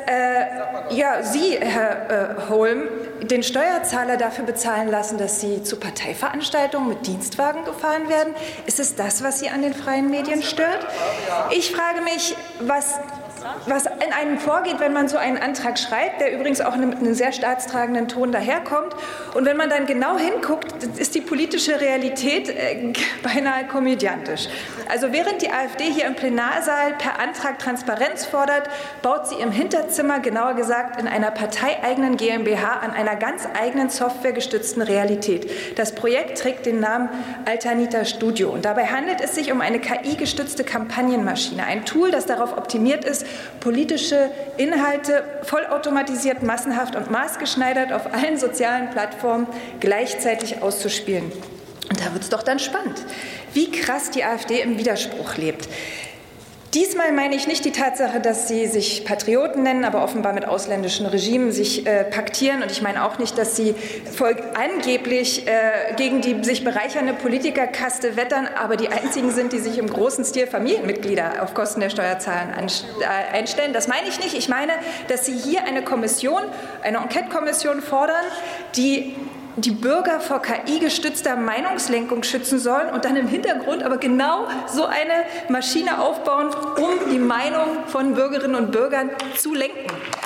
Sie, Herr Holm, den Steuerzahler dafür bezahlen lassen, dass Sie zu Parteiveranstaltungen mit Dienstwagen gefahren werden. Ist es das, was Sie an den freien Medien stört? Ich frage mich, was in einem vorgeht, wenn man so einen Antrag schreibt, der übrigens auch mit einem sehr staatstragenden Ton daherkommt. Und wenn man dann genau hinguckt, ist die politische Realität beinahe komödiantisch. Also während die AfD hier im Plenarsaal per Antrag Transparenz fordert, baut sie im Hinterzimmer, genauer gesagt in einer parteieigenen GmbH, an einer ganz eigenen softwaregestützten Realität. Das Projekt trägt den Namen Alternita Studio. Und dabei handelt es sich um eine KI-gestützte Kampagnenmaschine, ein Tool, das darauf optimiert ist, politische Inhalte vollautomatisiert, massenhaft und maßgeschneidert auf allen sozialen Plattformen gleichzeitig auszuspielen. Und da wird es doch dann spannend, wie krass die AfD im Widerspruch lebt. Diesmal meine ich nicht die Tatsache, dass sie sich Patrioten nennen, aber offenbar mit ausländischen Regimen sich paktieren. Und ich meine auch nicht, dass sie angeblich gegen die sich bereichernde Politikerkaste wettern, aber die einzigen sind, die sich im großen Stil Familienmitglieder auf Kosten der Steuerzahler einstellen. Das meine ich nicht. Ich meine, dass sie hier eine Kommission, eine Enquete-Kommission fordern, die Bürger vor KI-gestützter Meinungslenkung schützen sollen und dann im Hintergrund aber genau so eine Maschine aufbauen, um die Meinung von Bürgerinnen und Bürgern zu lenken.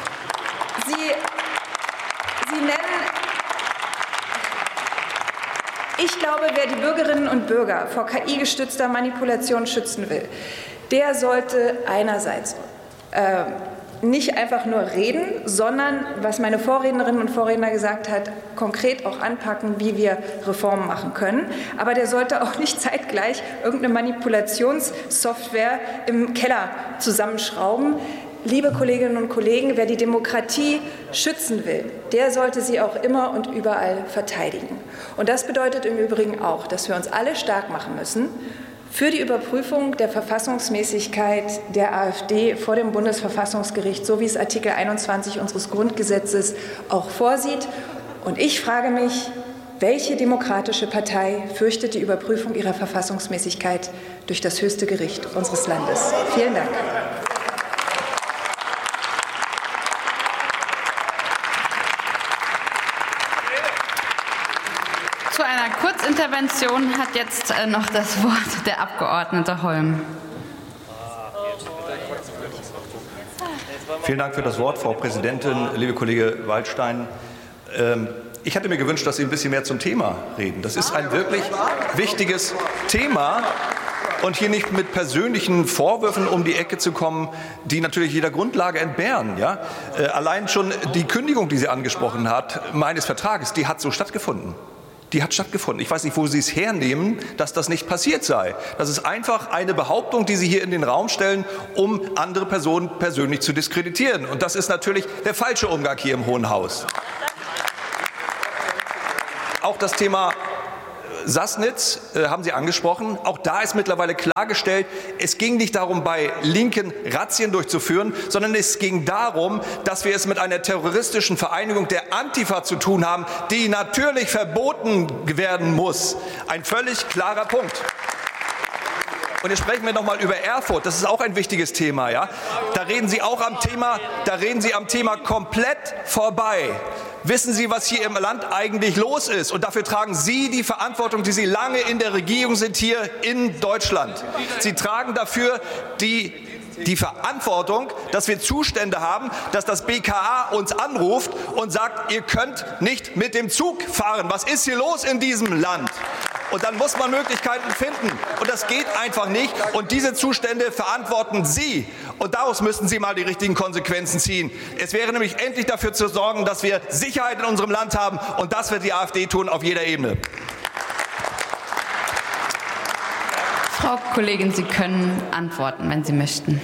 Sie nennen, ich glaube, wer die Bürgerinnen und Bürger vor KI-gestützter Manipulation schützen will, der sollte einerseits nicht einfach nur reden, sondern, was meine Vorrednerinnen und Vorredner gesagt hat, konkret auch anpacken, wie wir Reformen machen können. Aber der sollte auch nicht zeitgleich irgendeine Manipulationssoftware im Keller zusammenschrauben. Liebe Kolleginnen und Kollegen, wer die Demokratie schützen will, der sollte sie auch immer und überall verteidigen. Und das bedeutet im Übrigen auch, dass wir uns alle stark machen müssen für die Überprüfung der Verfassungsmäßigkeit der AfD vor dem Bundesverfassungsgericht, so wie es Artikel 21 unseres Grundgesetzes auch vorsieht. Und ich frage mich, welche demokratische Partei fürchtet die Überprüfung ihrer Verfassungsmäßigkeit durch das höchste Gericht unseres Landes? Vielen Dank. Zu einer Kurzintervention hat jetzt noch das Wort der Abgeordnete Holm. Vielen Dank für das Wort, Frau Präsidentin, liebe Kollege Waldstein. Ich hätte mir gewünscht, dass Sie ein bisschen mehr zum Thema reden. Das ist ein wirklich wichtiges Thema. und hier nicht mit persönlichen Vorwürfen um die Ecke zu kommen, die natürlich jeder Grundlage entbehren. Ja? Allein schon die Kündigung, die sie angesprochen hat, meines Vertrages, die hat so stattgefunden. Die hat stattgefunden. Ich weiß nicht, wo Sie es hernehmen, dass das nicht passiert sei. Das ist einfach eine Behauptung, die Sie hier in den Raum stellen, um andere Personen persönlich zu diskreditieren. Und das ist natürlich der falsche Umgang hier im Hohen Haus. Auch das Thema Sassnitz haben Sie angesprochen. Auch da ist mittlerweile klargestellt, es ging nicht darum, bei Linken Razzien durchzuführen, sondern es ging darum, dass wir es mit einer terroristischen Vereinigung der Antifa zu tun haben, die natürlich verboten werden muss. Ein völlig klarer Punkt. Und jetzt sprechen wir noch mal über Erfurt. Das ist auch ein wichtiges Thema. Ja? Da reden Sie am Thema komplett vorbei. Wissen Sie, was hier im Land eigentlich los ist? Und dafür tragen Sie die Verantwortung, die Sie lange in der Regierung sind, hier in Deutschland. Sie tragen dafür die Verantwortung, dass wir Zustände haben, dass das BKA uns anruft und sagt, ihr könnt nicht mit dem Zug fahren. Was ist hier los in diesem Land? Und dann muss man Möglichkeiten finden. Und das geht einfach nicht. Und diese Zustände verantworten Sie. Und daraus müssten Sie mal die richtigen Konsequenzen ziehen. Es wäre nämlich endlich dafür zu sorgen, dass wir Sicherheit in unserem Land haben. Und das wird die AfD tun auf jeder Ebene. Frau Kollegin, Sie können antworten, wenn Sie möchten.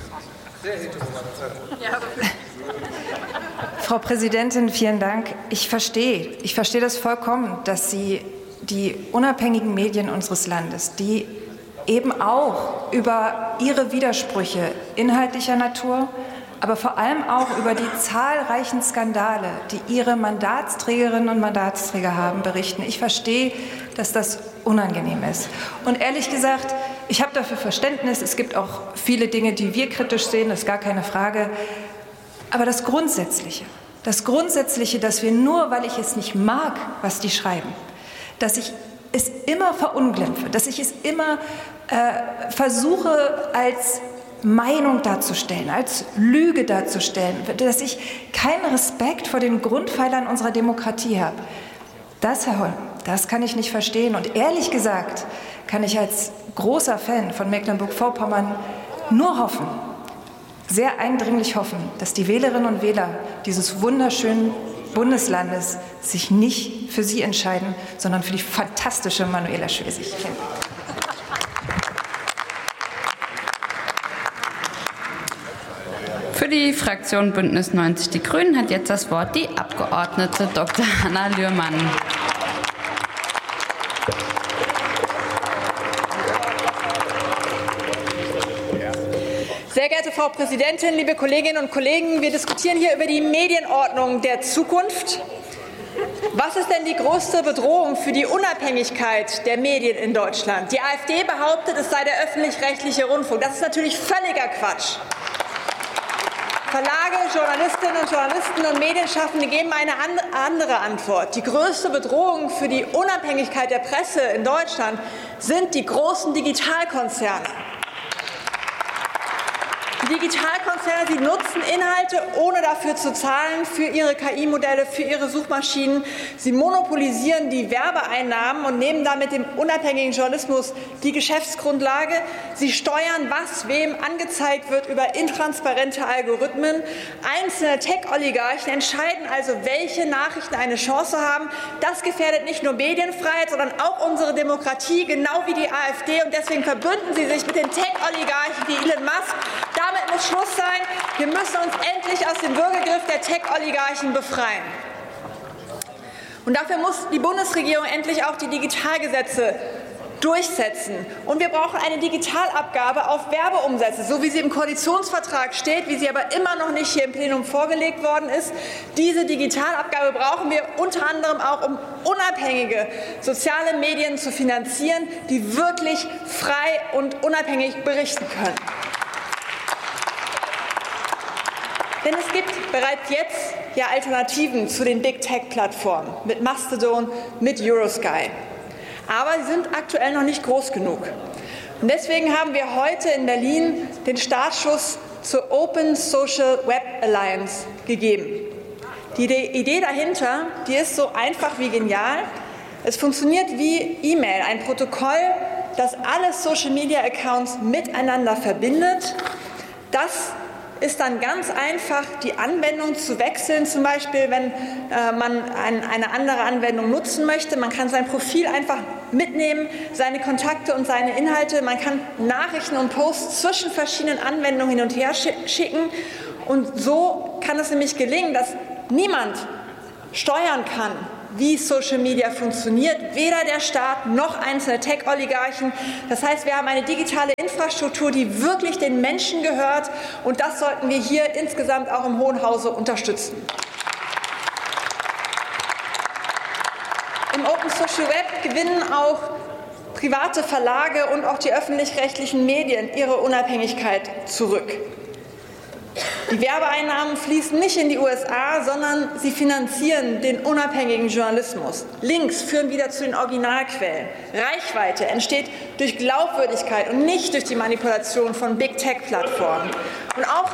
Frau Präsidentin, vielen Dank. Ich verstehe das vollkommen, dass Sie die unabhängigen Medien unseres Landes, die eben auch über ihre Widersprüche inhaltlicher Natur, aber vor allem auch über die zahlreichen Skandale, die ihre Mandatsträgerinnen und Mandatsträger haben, berichten. Ich verstehe, dass das unangenehm ist. Und ehrlich gesagt, ich habe dafür Verständnis. Es gibt auch viele Dinge, die wir kritisch sehen, das ist gar keine Frage. Aber das Grundsätzliche, dass wir nur, weil ich es nicht mag, was die schreiben, dass ich es immer verunglimpfe, dass ich es immer versuche als Meinung darzustellen, als Lüge darzustellen, dass ich keinen Respekt vor den Grundpfeilern unserer Demokratie habe. Das, Herr Holm, das kann ich nicht verstehen. Und ehrlich gesagt kann ich als großer Fan von Mecklenburg-Vorpommern nur hoffen, sehr eindringlich hoffen, dass die Wählerinnen und Wähler dieses wunderschönen Bundeslandes sich nicht für Sie entscheiden, sondern für die fantastische Manuela Schwesig. Für die Fraktion Bündnis 90 Die Grünen hat jetzt das Wort die Abgeordnete Dr. Hanna Lührmann. Sehr geehrte Frau Präsidentin, liebe Kolleginnen und Kollegen, wir diskutieren hier über die Medienordnung der Zukunft. Was ist denn die größte Bedrohung für die Unabhängigkeit der Medien in Deutschland? Die AfD behauptet, es sei der öffentlich-rechtliche Rundfunk. Das ist natürlich völliger Quatsch. Verlage, Journalistinnen und Journalisten und Medienschaffende geben eine andere Antwort. Die größte Bedrohung für die Unabhängigkeit der Presse in Deutschland sind die großen Digitalkonzerne. Die Digitalkonzerne, sie nutzen Inhalte, ohne dafür zu zahlen, für ihre KI-Modelle, für ihre Suchmaschinen. Sie monopolisieren die Werbeeinnahmen und nehmen damit dem unabhängigen Journalismus die Geschäftsgrundlage. Sie steuern, was wem angezeigt wird, über intransparente Algorithmen. Einzelne Tech-Oligarchen entscheiden also, welche Nachrichten eine Chance haben. Das gefährdet nicht nur Medienfreiheit, sondern auch unsere Demokratie, genau wie die AfD. Und deswegen verbünden Sie sich mit den Tech-Oligarchen wie Elon Musk. Damit muss Schluss sein. Wir müssen uns endlich aus dem Würgegriff der Tech-Oligarchen befreien. Und dafür muss die Bundesregierung endlich auch die Digitalgesetze durchsetzen. Und wir brauchen eine Digitalabgabe auf Werbeumsätze, so wie sie im Koalitionsvertrag steht, wie sie aber immer noch nicht hier im Plenum vorgelegt worden ist. Diese Digitalabgabe brauchen wir unter anderem auch, um unabhängige soziale Medien zu finanzieren, die wirklich frei und unabhängig berichten können. Denn es gibt bereits jetzt ja Alternativen zu den Big-Tech-Plattformen mit Mastodon, mit Eurosky. Aber sie sind aktuell noch nicht groß genug. Und deswegen haben wir heute in Berlin den Startschuss zur Open Social Web Alliance gegeben. Die Idee dahinter, die ist so einfach wie genial. Es funktioniert wie E-Mail, ein Protokoll das alle Social-Media-Accounts miteinander verbindet. Das ist dann ganz einfach, die Anwendung zu wechseln, zum Beispiel, wenn man eine andere Anwendung nutzen möchte. Man kann sein Profil einfach mitnehmen, seine Kontakte und seine Inhalte. Man kann Nachrichten und Posts zwischen verschiedenen Anwendungen hin und her schicken. Und so kann es nämlich gelingen, dass niemand steuern kann, wie Social Media funktioniert, weder der Staat noch einzelne Tech-Oligarchen. Das heißt, wir haben eine digitale Infrastruktur, die wirklich den Menschen gehört, und das sollten wir hier insgesamt auch im Hohen Hause unterstützen. Im Open Social Web gewinnen auch private Verlage und auch die öffentlich-rechtlichen Medien ihre Unabhängigkeit zurück. Die Werbeeinnahmen fließen nicht in die USA, sondern sie finanzieren den unabhängigen Journalismus. Links führen wieder zu den Originalquellen. Reichweite entsteht durch Glaubwürdigkeit und nicht durch die Manipulation von Big-Tech-Plattformen. Und auch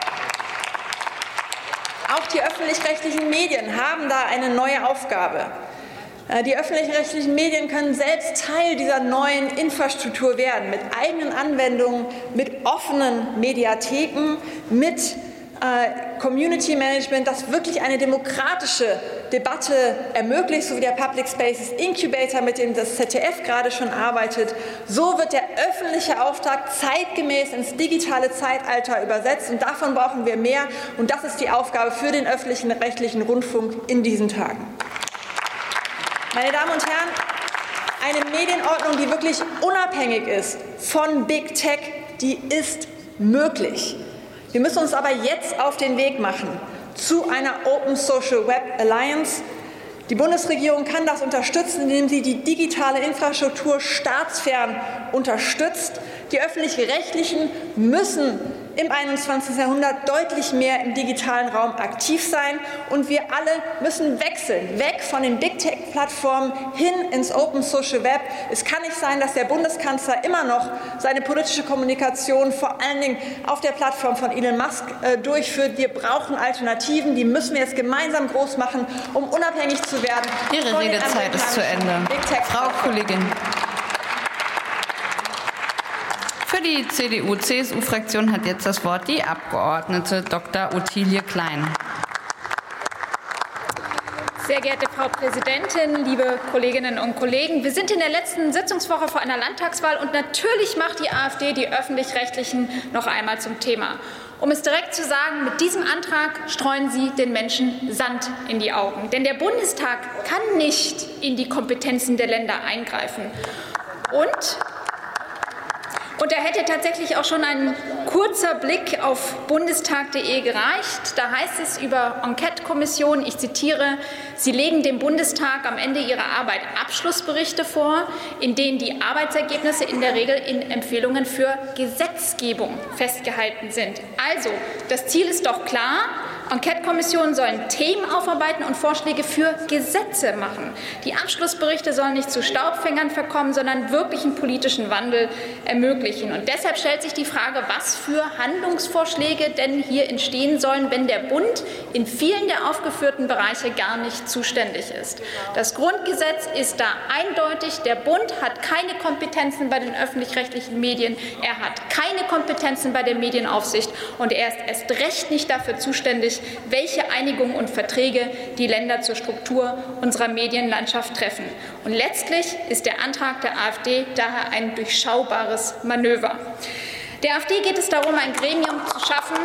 die öffentlich-rechtlichen Medien haben da eine neue Aufgabe. Die öffentlich-rechtlichen Medien können selbst Teil dieser neuen Infrastruktur werden, mit eigenen Anwendungen, mit offenen Mediatheken, mit Community Management, das wirklich eine demokratische Debatte ermöglicht, so wie der Public Spaces Incubator, mit dem das ZDF gerade schon arbeitet. So wird der öffentliche Auftrag zeitgemäß ins digitale Zeitalter übersetzt, und davon brauchen wir mehr, und das ist die Aufgabe für den öffentlichen rechtlichen Rundfunk in diesen Tagen. Meine Damen und Herren, eine Medienordnung, die wirklich unabhängig ist von Big Tech, die ist möglich. Wir müssen uns aber jetzt auf den Weg machen zu einer Open Social Web Alliance. Die Bundesregierung kann das unterstützen, indem sie die digitale Infrastruktur staatsfern unterstützt. Die Öffentlich-Rechtlichen müssen im 21. Jahrhundert deutlich mehr im digitalen Raum aktiv sein. Und wir alle müssen wechseln, weg von den Big-Tech-Plattformen hin ins Open Social Web. Es kann nicht sein, dass der Bundeskanzler immer noch seine politische Kommunikation vor allen Dingen auf der Plattform von Elon Musk durchführt. Wir brauchen Alternativen, die müssen wir jetzt gemeinsam groß machen, um unabhängig zu werden. Ihre Redezeit ist zu Ende. Frau Kollegin. Für die CDU-CSU-Fraktion hat jetzt das Wort die Abgeordnete Dr. Ottilie Klein. Sehr geehrte Frau Präsidentin, liebe Kolleginnen und Kollegen! Wir sind in der letzten Sitzungswoche vor einer Landtagswahl, und natürlich macht die AfD die Öffentlich-Rechtlichen noch einmal zum Thema. Um es direkt zu sagen, mit diesem Antrag streuen Sie den Menschen Sand in die Augen. Denn der Bundestag kann nicht in die Kompetenzen der Länder eingreifen. Und da hätte tatsächlich auch schon ein kurzer Blick auf bundestag.de gereicht. Da heißt es über Enquete-Kommissionen, ich zitiere: Sie legen dem Bundestag am Ende ihrer Arbeit Abschlussberichte vor, in denen die Arbeitsergebnisse in der Regel in Empfehlungen für Gesetzgebung festgehalten sind. Also, das Ziel ist doch klar. Enquete-Kommissionen sollen Themen aufarbeiten und Vorschläge für Gesetze machen. Die Abschlussberichte sollen nicht zu Staubfängern verkommen, sondern wirklichen politischen Wandel ermöglichen. Und deshalb stellt sich die Frage, was für Handlungsvorschläge denn hier entstehen sollen, wenn der Bund in vielen der aufgeführten Bereiche gar nicht zuständig ist. Das Grundgesetz ist da eindeutig. Der Bund hat keine Kompetenzen bei den öffentlich-rechtlichen Medien. Er hat keine Kompetenzen bei der Medienaufsicht. Und er ist erst recht nicht dafür zuständig, welche Einigungen und Verträge die Länder zur Struktur unserer Medienlandschaft treffen. Und letztlich ist der Antrag der AfD daher ein durchschaubares Manöver. Der AfD geht es darum, ein Gremium zu schaffen,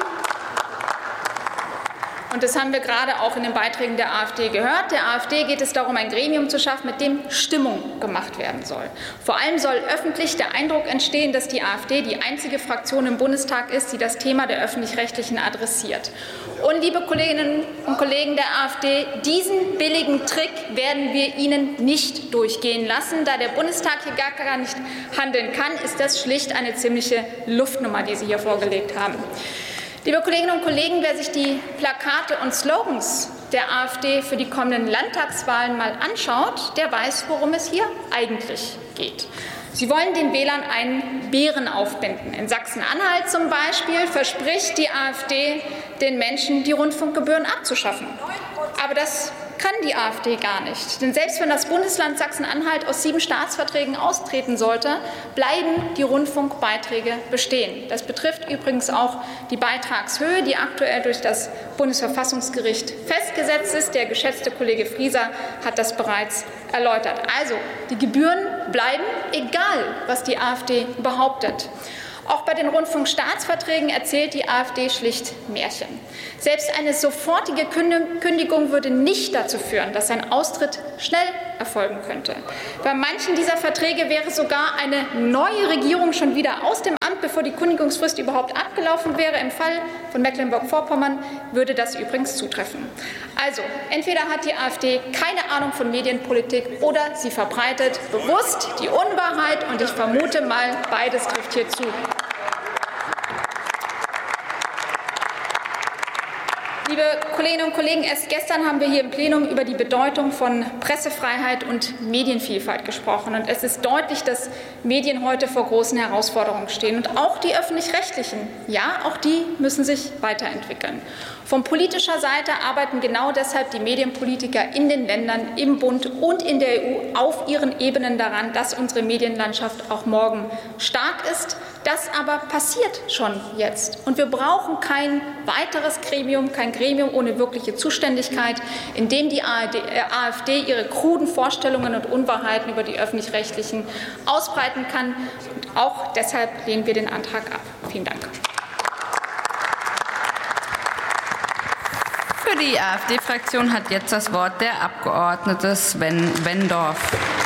und das haben wir gerade auch in den Beiträgen der AfD gehört. Der AfD geht es darum, ein Gremium zu schaffen, mit dem Stimmung gemacht werden soll. Vor allem soll öffentlich der Eindruck entstehen, dass die AfD die einzige Fraktion im Bundestag ist, die das Thema der Öffentlich-Rechtlichen adressiert. Und, liebe Kolleginnen und Kollegen der AfD, diesen billigen Trick werden wir Ihnen nicht durchgehen lassen. Da der Bundestag hier gar nicht handeln kann, ist das schlicht eine ziemliche Luftnummer, die Sie hier vorgelegt haben. Liebe Kolleginnen und Kollegen, wer sich die Plakate und Slogans der AfD für die kommenden Landtagswahlen mal anschaut, der weiß, worum es hier eigentlich geht. Sie wollen den Wählern einen Bären aufbinden. In Sachsen-Anhalt zum Beispiel verspricht die AfD den Menschen, die Rundfunkgebühren abzuschaffen. Aber das kann die AfD gar nicht. Denn selbst wenn das Bundesland Sachsen-Anhalt aus 7 Staatsverträgen austreten sollte, bleiben die Rundfunkbeiträge bestehen. Das betrifft übrigens auch die Beitragshöhe, die aktuell durch das Bundesverfassungsgericht festgesetzt ist. Der geschätzte Kollege Frieser hat das bereits erläutert. Also, die Gebühren bleiben, egal was die AfD behauptet. Auch bei den Rundfunkstaatsverträgen erzählt die AfD schlicht Märchen. Selbst eine sofortige Kündigung würde nicht dazu führen, dass ein Austritt schnell erfolgen könnte. Bei manchen dieser Verträge wäre sogar eine neue Regierung schon wieder aus dem Amt, bevor die Kündigungsfrist überhaupt abgelaufen wäre. Im Fall von Mecklenburg-Vorpommern würde das übrigens zutreffen. Also, entweder hat die AfD keine Ahnung von Medienpolitik oder sie verbreitet bewusst die Unwahrheit, und ich vermute mal, beides trifft hier zu. Liebe Kolleginnen und Kollegen, erst gestern haben wir hier im Plenum über die Bedeutung von Pressefreiheit und Medienvielfalt gesprochen. Und es ist deutlich, dass Medien heute vor großen Herausforderungen stehen. Und auch die Öffentlich-Rechtlichen, ja, auch die müssen sich weiterentwickeln. Von politischer Seite arbeiten genau deshalb die Medienpolitiker in den Ländern, im Bund und in der EU auf ihren Ebenen daran, dass unsere Medienlandschaft auch morgen stark ist. Das aber passiert schon jetzt. Und wir brauchen kein weiteres Gremium, kein Gremium ohne wirkliche Zuständigkeit, in dem die AfD ihre kruden Vorstellungen und Unwahrheiten über die Öffentlich-Rechtlichen ausbreiten kann. Und auch deshalb lehnen wir den Antrag ab. Vielen Dank. Für die AfD-Fraktion hat jetzt das Wort der Abgeordnete Sven Wendorf.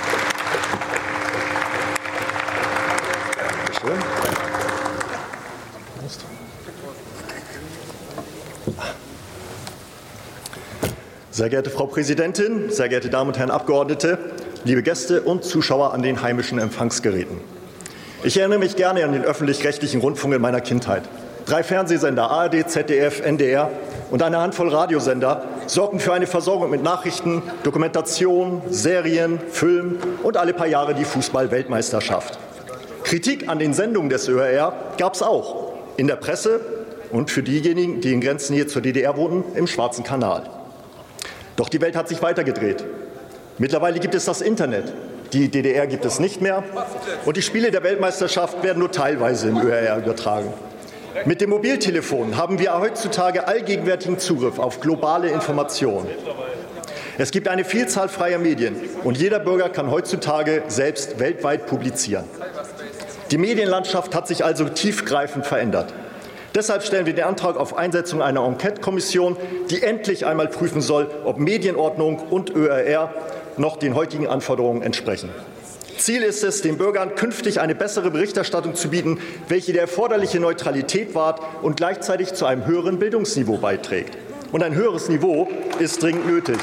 Sehr geehrte Frau Präsidentin, sehr geehrte Damen und Herren Abgeordnete, liebe Gäste und Zuschauer an den heimischen Empfangsgeräten. Ich erinnere mich gerne an den öffentlich-rechtlichen Rundfunk in meiner Kindheit. 3 Fernsehsender, ARD, ZDF, NDR und eine Handvoll Radiosender sorgten für eine Versorgung mit Nachrichten, Dokumentation, Serien, Film und alle paar Jahre die Fußball-Weltmeisterschaft. Kritik an den Sendungen des ÖRR gab es auch in der Presse und für diejenigen, die in Grenznähe zur DDR wohnten, im Schwarzen Kanal. Doch die Welt hat sich weitergedreht. Mittlerweile gibt es das Internet. Die DDR gibt es nicht mehr. Und die Spiele der Weltmeisterschaft werden nur teilweise im ÖRR übertragen. Mit dem Mobiltelefon haben wir heutzutage allgegenwärtigen Zugriff auf globale Informationen. Es gibt eine Vielzahl freier Medien und jeder Bürger kann heutzutage selbst weltweit publizieren. Die Medienlandschaft hat sich also tiefgreifend verändert. Deshalb stellen wir den Antrag auf Einsetzung einer Enquete-Kommission, die endlich einmal prüfen soll, ob Medienordnung und ÖRR noch den heutigen Anforderungen entsprechen. Ziel ist es, den Bürgern künftig eine bessere Berichterstattung zu bieten, welche die erforderliche Neutralität wahrt und gleichzeitig zu einem höheren Bildungsniveau beiträgt. Und ein höheres Niveau ist dringend nötig.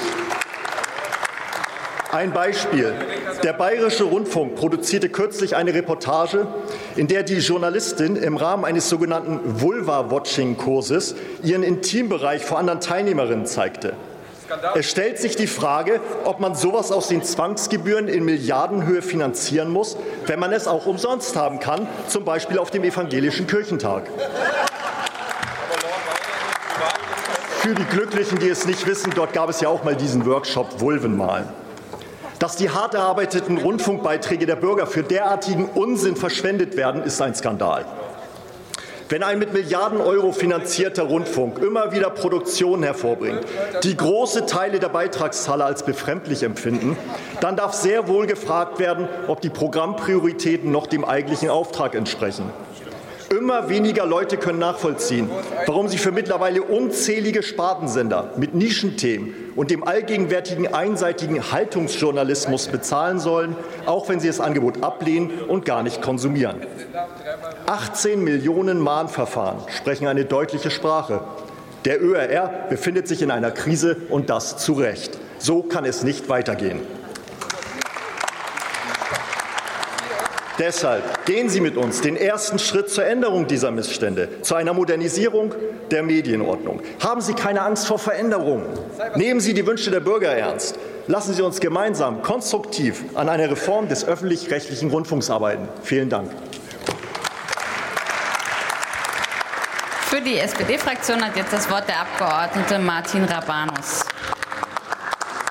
Ein Beispiel. Der Bayerische Rundfunk produzierte kürzlich eine Reportage, in der die Journalistin im Rahmen eines sogenannten Vulva-Watching-Kurses ihren Intimbereich vor anderen Teilnehmerinnen zeigte. Es stellt sich die Frage, ob man sowas aus den Zwangsgebühren in Milliardenhöhe finanzieren muss, wenn man es auch umsonst haben kann, zum Beispiel auf dem Evangelischen Kirchentag. Für die Glücklichen, die es nicht wissen, dort gab es ja auch mal diesen Workshop Vulvenmalen. Dass die hart erarbeiteten Rundfunkbeiträge der Bürger für derartigen Unsinn verschwendet werden, ist ein Skandal. Wenn ein mit Milliarden Euro finanzierter Rundfunk immer wieder Produktionen hervorbringt, die große Teile der Beitragszahler als befremdlich empfinden, dann darf sehr wohl gefragt werden, ob die Programmprioritäten noch dem eigentlichen Auftrag entsprechen. Immer weniger Leute können nachvollziehen, warum sie für mittlerweile unzählige Spartensender mit Nischenthemen und dem allgegenwärtigen einseitigen Haltungsjournalismus bezahlen sollen, auch wenn sie das Angebot ablehnen und gar nicht konsumieren. 18 Millionen Mahnverfahren sprechen eine deutliche Sprache. Der ÖRR befindet sich in einer Krise und das zu Recht. So kann es nicht weitergehen. Deshalb gehen Sie mit uns den ersten Schritt zur Änderung dieser Missstände, zu einer Modernisierung der Medienordnung. Haben Sie keine Angst vor Veränderungen. Nehmen Sie die Wünsche der Bürger ernst. Lassen Sie uns gemeinsam konstruktiv an einer Reform des öffentlich-rechtlichen Rundfunks arbeiten. Vielen Dank. Für die SPD-Fraktion hat jetzt das Wort der Abgeordnete Martin Rabanus.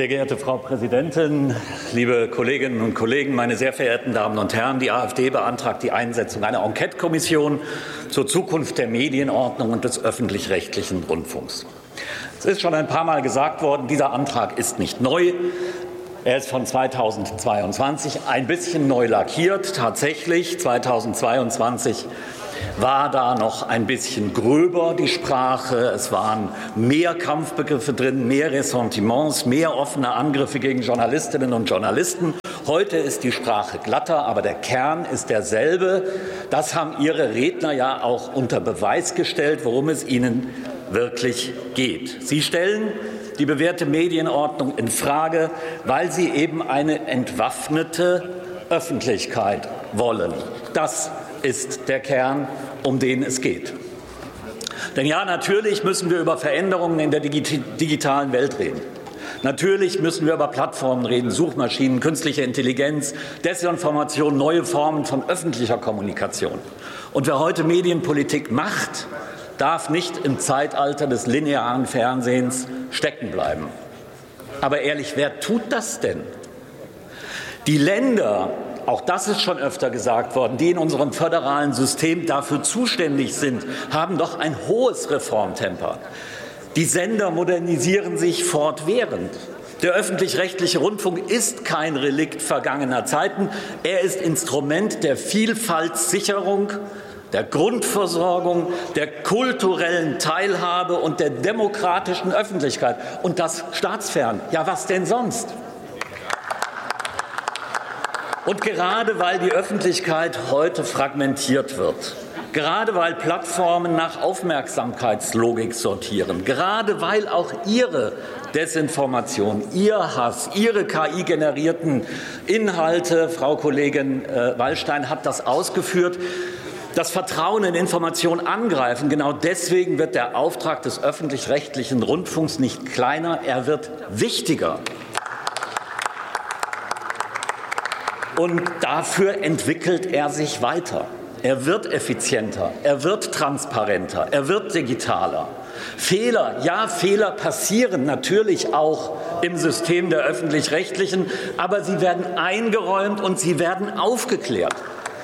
Sehr geehrte Frau Präsidentin, liebe Kolleginnen und Kollegen, meine sehr verehrten Damen und Herren! Die AfD beantragt die Einsetzung einer Enquete-Kommission zur Zukunft der Medienordnung und des öffentlich-rechtlichen Rundfunks. Es ist schon ein paar Mal gesagt worden, dieser Antrag ist nicht neu. Er ist von 2022, ein bisschen neu lackiert. Tatsächlich, 2022 war da noch ein bisschen gröber die Sprache. Es waren mehr Kampfbegriffe drin, mehr Ressentiments, mehr offene Angriffe gegen Journalistinnen und Journalisten. Heute ist die Sprache glatter, aber der Kern ist derselbe. Das haben Ihre Redner ja auch unter Beweis gestellt, worum es Ihnen wirklich geht. Sie stellen die bewährte Medienordnung in Frage, weil Sie eben eine entwaffnete Öffentlichkeit wollen. Das ist der Kern, um den es geht. Denn ja, natürlich müssen wir über Veränderungen in der digitalen Welt reden. Natürlich müssen wir über Plattformen reden, Suchmaschinen, künstliche Intelligenz, Desinformation, neue Formen von öffentlicher Kommunikation. Und wer heute Medienpolitik macht, darf nicht im Zeitalter des linearen Fernsehens stecken bleiben. Aber ehrlich, wer tut das denn? Die Länder, auch das ist schon öfter gesagt worden, die in unserem föderalen System dafür zuständig sind, haben doch ein hohes Reformtempo. Die Sender modernisieren sich fortwährend. Der öffentlich-rechtliche Rundfunk ist kein Relikt vergangener Zeiten. Er ist Instrument der Vielfaltssicherung, der Grundversorgung, der kulturellen Teilhabe und der demokratischen Öffentlichkeit. Und das staatsfern. Ja, was denn sonst? Und gerade weil die Öffentlichkeit heute fragmentiert wird, gerade weil Plattformen nach Aufmerksamkeitslogik sortieren, gerade weil auch Ihre Desinformation, Ihr Hass, Ihre KI-generierten Inhalte, Frau Kollegin Wallstein hat das ausgeführt, das Vertrauen in Information angreifen. Genau deswegen wird der Auftrag des öffentlich-rechtlichen Rundfunks nicht kleiner, er wird wichtiger. Und dafür entwickelt er sich weiter. Er wird effizienter, er wird transparenter, er wird digitaler. Fehler, ja, Fehler passieren natürlich auch im System der Öffentlich-Rechtlichen, aber sie werden eingeräumt und sie werden aufgeklärt.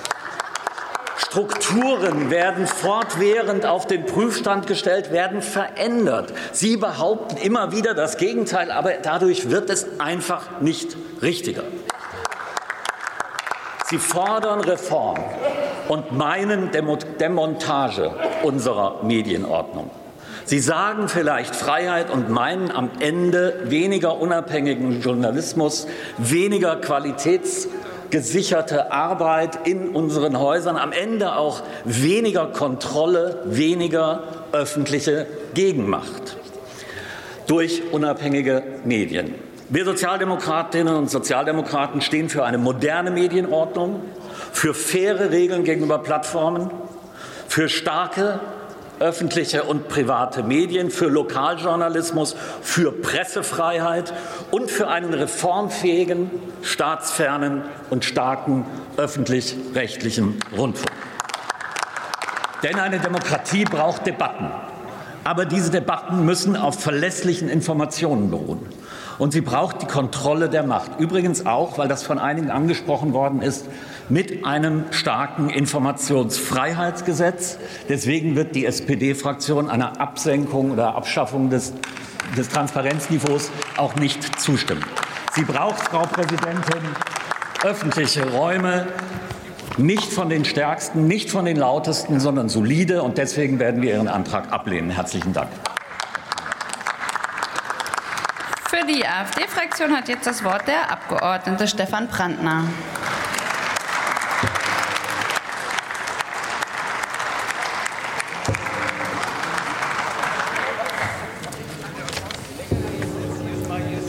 Strukturen werden fortwährend auf den Prüfstand gestellt, werden verändert. Sie behaupten immer wieder das Gegenteil, aber dadurch wird es einfach nicht richtiger. Sie fordern Reform und meinen Demontage unserer Medienordnung. Sie sagen vielleicht Freiheit und meinen am Ende weniger unabhängigen Journalismus, weniger qualitätsgesicherte Arbeit in unseren Häusern, am Ende auch weniger Kontrolle, weniger öffentliche Gegenmacht durch unabhängige Medien. Wir Sozialdemokratinnen und Sozialdemokraten stehen für eine moderne Medienordnung, für faire Regeln gegenüber Plattformen, für starke öffentliche und private Medien, für Lokaljournalismus, für Pressefreiheit und für einen reformfähigen, staatsfernen und starken öffentlich-rechtlichen Rundfunk. Denn eine Demokratie braucht Debatten. Aber diese Debatten müssen auf verlässlichen Informationen beruhen. Und sie braucht die Kontrolle der Macht. Übrigens auch, weil das von einigen angesprochen worden ist, mit einem starken Informationsfreiheitsgesetz. Deswegen wird die SPD-Fraktion einer Absenkung oder Abschaffung des Transparenzniveaus auch nicht zustimmen. Sie braucht, Frau Präsidentin, öffentliche Räume, nicht von den Stärksten, nicht von den Lautesten, sondern solide. Und deswegen werden wir Ihren Antrag ablehnen. Herzlichen Dank. Für die AfD-Fraktion hat jetzt das Wort der Abgeordnete Stefan Brandner.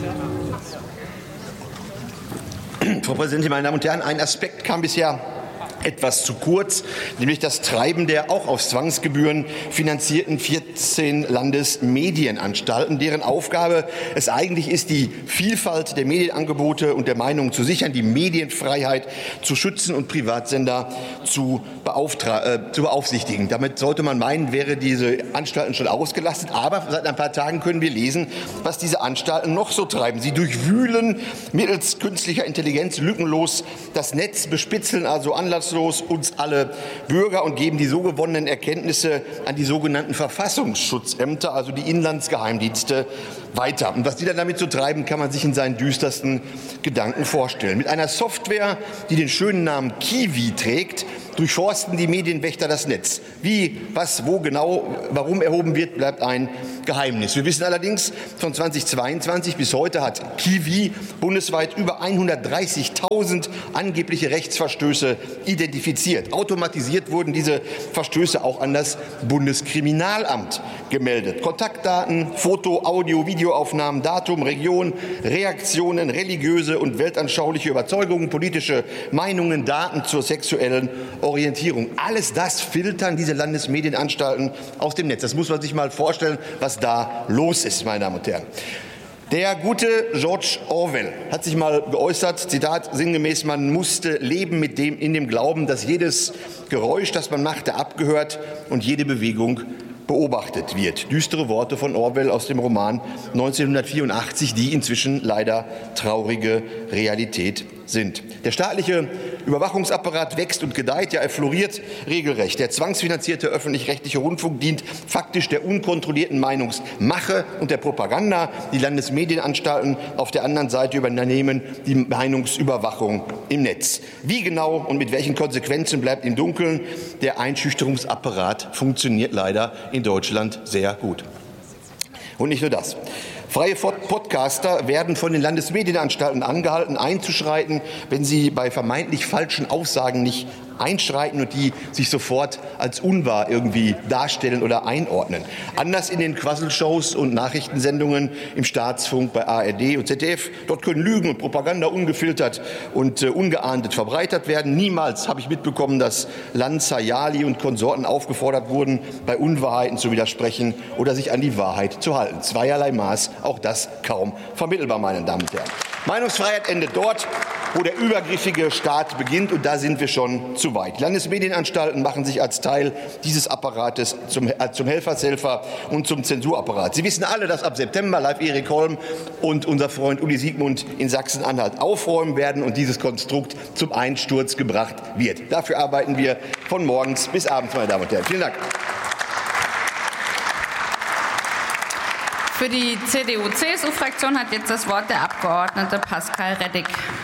Frau Präsidentin, meine Damen und Herren! Ein Aspekt kam bisher etwas zu kurz, nämlich das Treiben der auch aus Zwangsgebühren finanzierten 14 Landesmedienanstalten, deren Aufgabe es eigentlich ist, die Vielfalt der Medienangebote und der Meinungen zu sichern, die Medienfreiheit zu schützen und Privatsender zu beaufsichtigen. Damit sollte man meinen, wäre diese Anstalten schon ausgelastet. Aber seit ein paar Tagen können wir lesen, was diese Anstalten noch so treiben. Sie durchwühlen mittels künstlicher Intelligenz lückenlos das Netz, bespitzeln also anlasslos uns alle Bürger und geben die so gewonnenen Erkenntnisse an die sogenannten Verfassungsschutzämter, also die Inlandsgeheimdienste, weiter. Und was die dann damit so treiben, kann man sich in seinen düstersten Gedanken vorstellen. Mit einer Software, die den schönen Namen Kiwi trägt, durchforsten die Medienwächter das Netz. Wie, was, wo genau, warum erhoben wird, bleibt ein Geheimnis. Wir wissen allerdings, von 2022 bis heute hat Kiwi bundesweit über 130.000 angebliche Rechtsverstöße identifiziert. Automatisiert wurden diese Verstöße auch an das Bundeskriminalamt gemeldet. Kontaktdaten, Foto, Audio, Videoaufnahmen, Datum, Region, Reaktionen, religiöse und weltanschauliche Überzeugungen, politische Meinungen, Daten zur sexuellen Orientierung. Alles das filtern diese Landesmedienanstalten aus dem Netz. Das muss man sich mal vorstellen, was da los ist, meine Damen und Herren. Der gute George Orwell hat sich mal geäußert, Zitat sinngemäß, man musste leben in dem Glauben, dass jedes Geräusch, das man machte, abgehört und jede Bewegung beobachtet wird. Düstere Worte von Orwell aus dem Roman 1984, die inzwischen leider traurige Realität sind. Der staatliche Überwachungsapparat wächst und gedeiht, ja, er floriert regelrecht. Der zwangsfinanzierte öffentlich-rechtliche Rundfunk dient faktisch der unkontrollierten Meinungsmache und der Propaganda. Die Landesmedienanstalten auf der anderen Seite übernehmen die Meinungsüberwachung im Netz. Wie genau und mit welchen Konsequenzen bleibt im Dunkeln. Der Einschüchterungsapparat funktioniert leider in Deutschland sehr gut. Und nicht nur das. Freie Podcaster werden von den Landesmedienanstalten angehalten, einzuschreiten, wenn sie bei vermeintlich falschen Aussagen nicht einschreiten und die sich sofort als unwahr irgendwie darstellen oder einordnen. Anders in den Quasselshows und Nachrichtensendungen im Staatsfunk bei ARD und ZDF. Dort können Lügen und Propaganda ungefiltert und ungeahndet verbreitet werden. Niemals habe ich mitbekommen, dass Lanza, Jali und Konsorten aufgefordert wurden, bei Unwahrheiten zu widersprechen oder sich an die Wahrheit zu halten. Zweierlei Maß, auch das kaum vermittelbar, meine Damen und Herren. Meinungsfreiheit endet dort, wo der übergriffige Staat beginnt, und da sind wir schon zu weit. Die Landesmedienanstalten machen sich als Teil dieses Apparates zum Helfershelfer und zum Zensurapparat. Sie wissen alle, dass ab September Live Erik Holm und unser Freund Uli Siegmund in Sachsen-Anhalt aufräumen werden und dieses Konstrukt zum Einsturz gebracht wird. Dafür arbeiten wir von morgens bis abends, meine Damen und Herren. Vielen Dank. Für die CDU-CSU-Fraktion hat jetzt das Wort der Abgeordnete Pascal Rettig.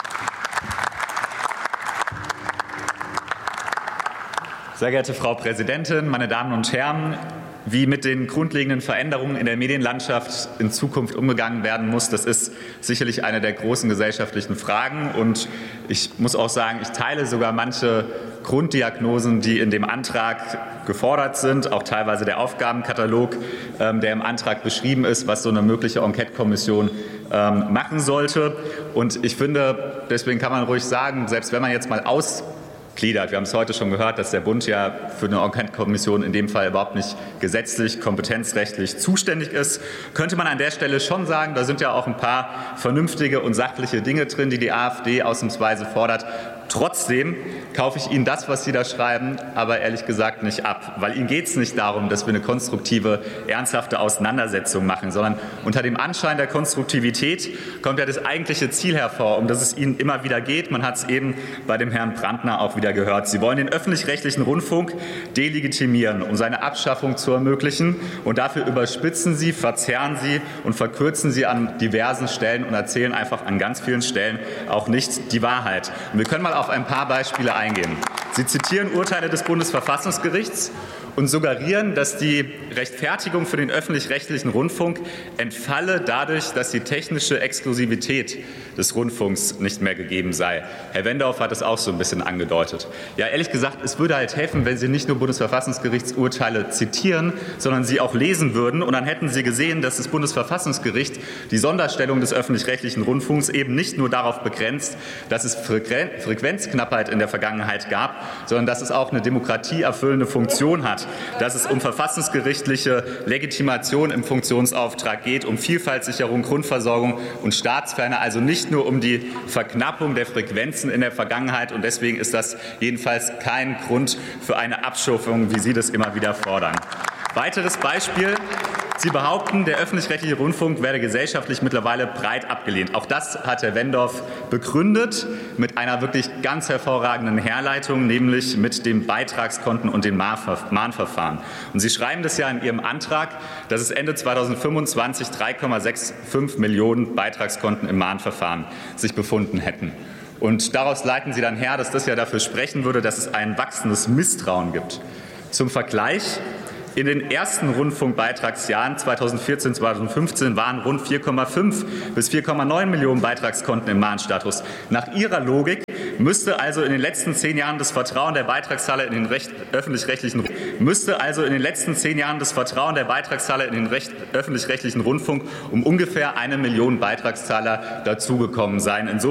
Sehr geehrte Frau Präsidentin, meine Damen und Herren! Wie mit den grundlegenden Veränderungen in der Medienlandschaft in Zukunft umgegangen werden muss, das ist sicherlich eine der großen gesellschaftlichen Fragen. Und ich muss auch sagen, ich teile sogar manche Grunddiagnosen, die in dem Antrag gefordert sind, auch teilweise der Aufgabenkatalog, der im Antrag beschrieben ist, was so eine mögliche Enquete-Kommission machen sollte. Und ich finde, deswegen kann man ruhig sagen, selbst wenn man jetzt mal ausgliedert, wir haben es heute schon gehört, dass der Bund ja für eine Enquete-Kommission in dem Fall überhaupt nicht gesetzlich, kompetenzrechtlich zuständig ist, könnte man an der Stelle schon sagen, da sind ja auch ein paar vernünftige und sachliche Dinge drin, die die AfD ausnahmsweise fordert. Trotzdem kaufe ich Ihnen das, was Sie da schreiben, aber ehrlich gesagt nicht ab. Weil Ihnen geht es nicht darum, dass wir eine konstruktive, ernsthafte Auseinandersetzung machen, sondern unter dem Anschein der Konstruktivität kommt ja das eigentliche Ziel hervor, um das es Ihnen immer wieder geht. Man hat es eben bei dem Herrn Brandner auch wieder gehört. Sie wollen den öffentlich-rechtlichen Rundfunk delegitimieren, um seine Abschaffung zu ermöglichen. Und dafür überspitzen Sie, verzerren Sie und verkürzen Sie an diversen Stellen und erzählen einfach an ganz vielen Stellen auch nicht die Wahrheit. Und wir können mal auf ein paar Beispiele eingehen. Sie zitieren Urteile des Bundesverfassungsgerichts und suggerieren, dass die Rechtfertigung für den öffentlich-rechtlichen Rundfunk entfalle dadurch, dass die technische Exklusivität des Rundfunks nicht mehr gegeben sei. Herr Wendorf hat es auch so ein bisschen angedeutet. Ja, ehrlich gesagt, es würde halt helfen, wenn Sie nicht nur Bundesverfassungsgerichtsurteile zitieren, sondern sie auch lesen würden. Und dann hätten Sie gesehen, dass das Bundesverfassungsgericht die Sonderstellung des öffentlich-rechtlichen Rundfunks eben nicht nur darauf begrenzt, dass es Frequenzknappheit in der Vergangenheit gab, sondern dass es auch eine demokratieerfüllende Funktion hat, dass es um verfassungsgerichtliche Legitimation im Funktionsauftrag geht, um Vielfaltssicherung, Grundversorgung und Staatsferne, also nicht nur um die Verknappung der Frequenzen in der Vergangenheit. Und deswegen ist das jedenfalls kein Grund für eine Abschufung, wie Sie das immer wieder fordern. Weiteres Beispiel. Sie behaupten, der öffentlich-rechtliche Rundfunk werde gesellschaftlich mittlerweile breit abgelehnt. Auch das hat Herr Wendorf begründet mit einer wirklich ganz hervorragenden Herleitung, nämlich mit dem Beitragskonten und dem Mahnverfahren. Und Sie schreiben das ja in Ihrem Antrag, dass es Ende 2025 3,65 Millionen Beitragskonten im Mahnverfahren sich befunden hätten. Und daraus leiten Sie dann her, dass das ja dafür sprechen würde, dass es ein wachsendes Misstrauen gibt. Zum Vergleich: In den ersten Rundfunkbeitragsjahren 2014-2015 waren rund 4,5 bis 4,9 Millionen Beitragskonten im Mahnstatus. Nach Ihrer Logik müsste also in den letzten 10 Jahren das Vertrauen der Beitragszahler in den öffentlich-rechtlichen Rundfunk um ungefähr 1 Million Beitragszahler dazugekommen sein.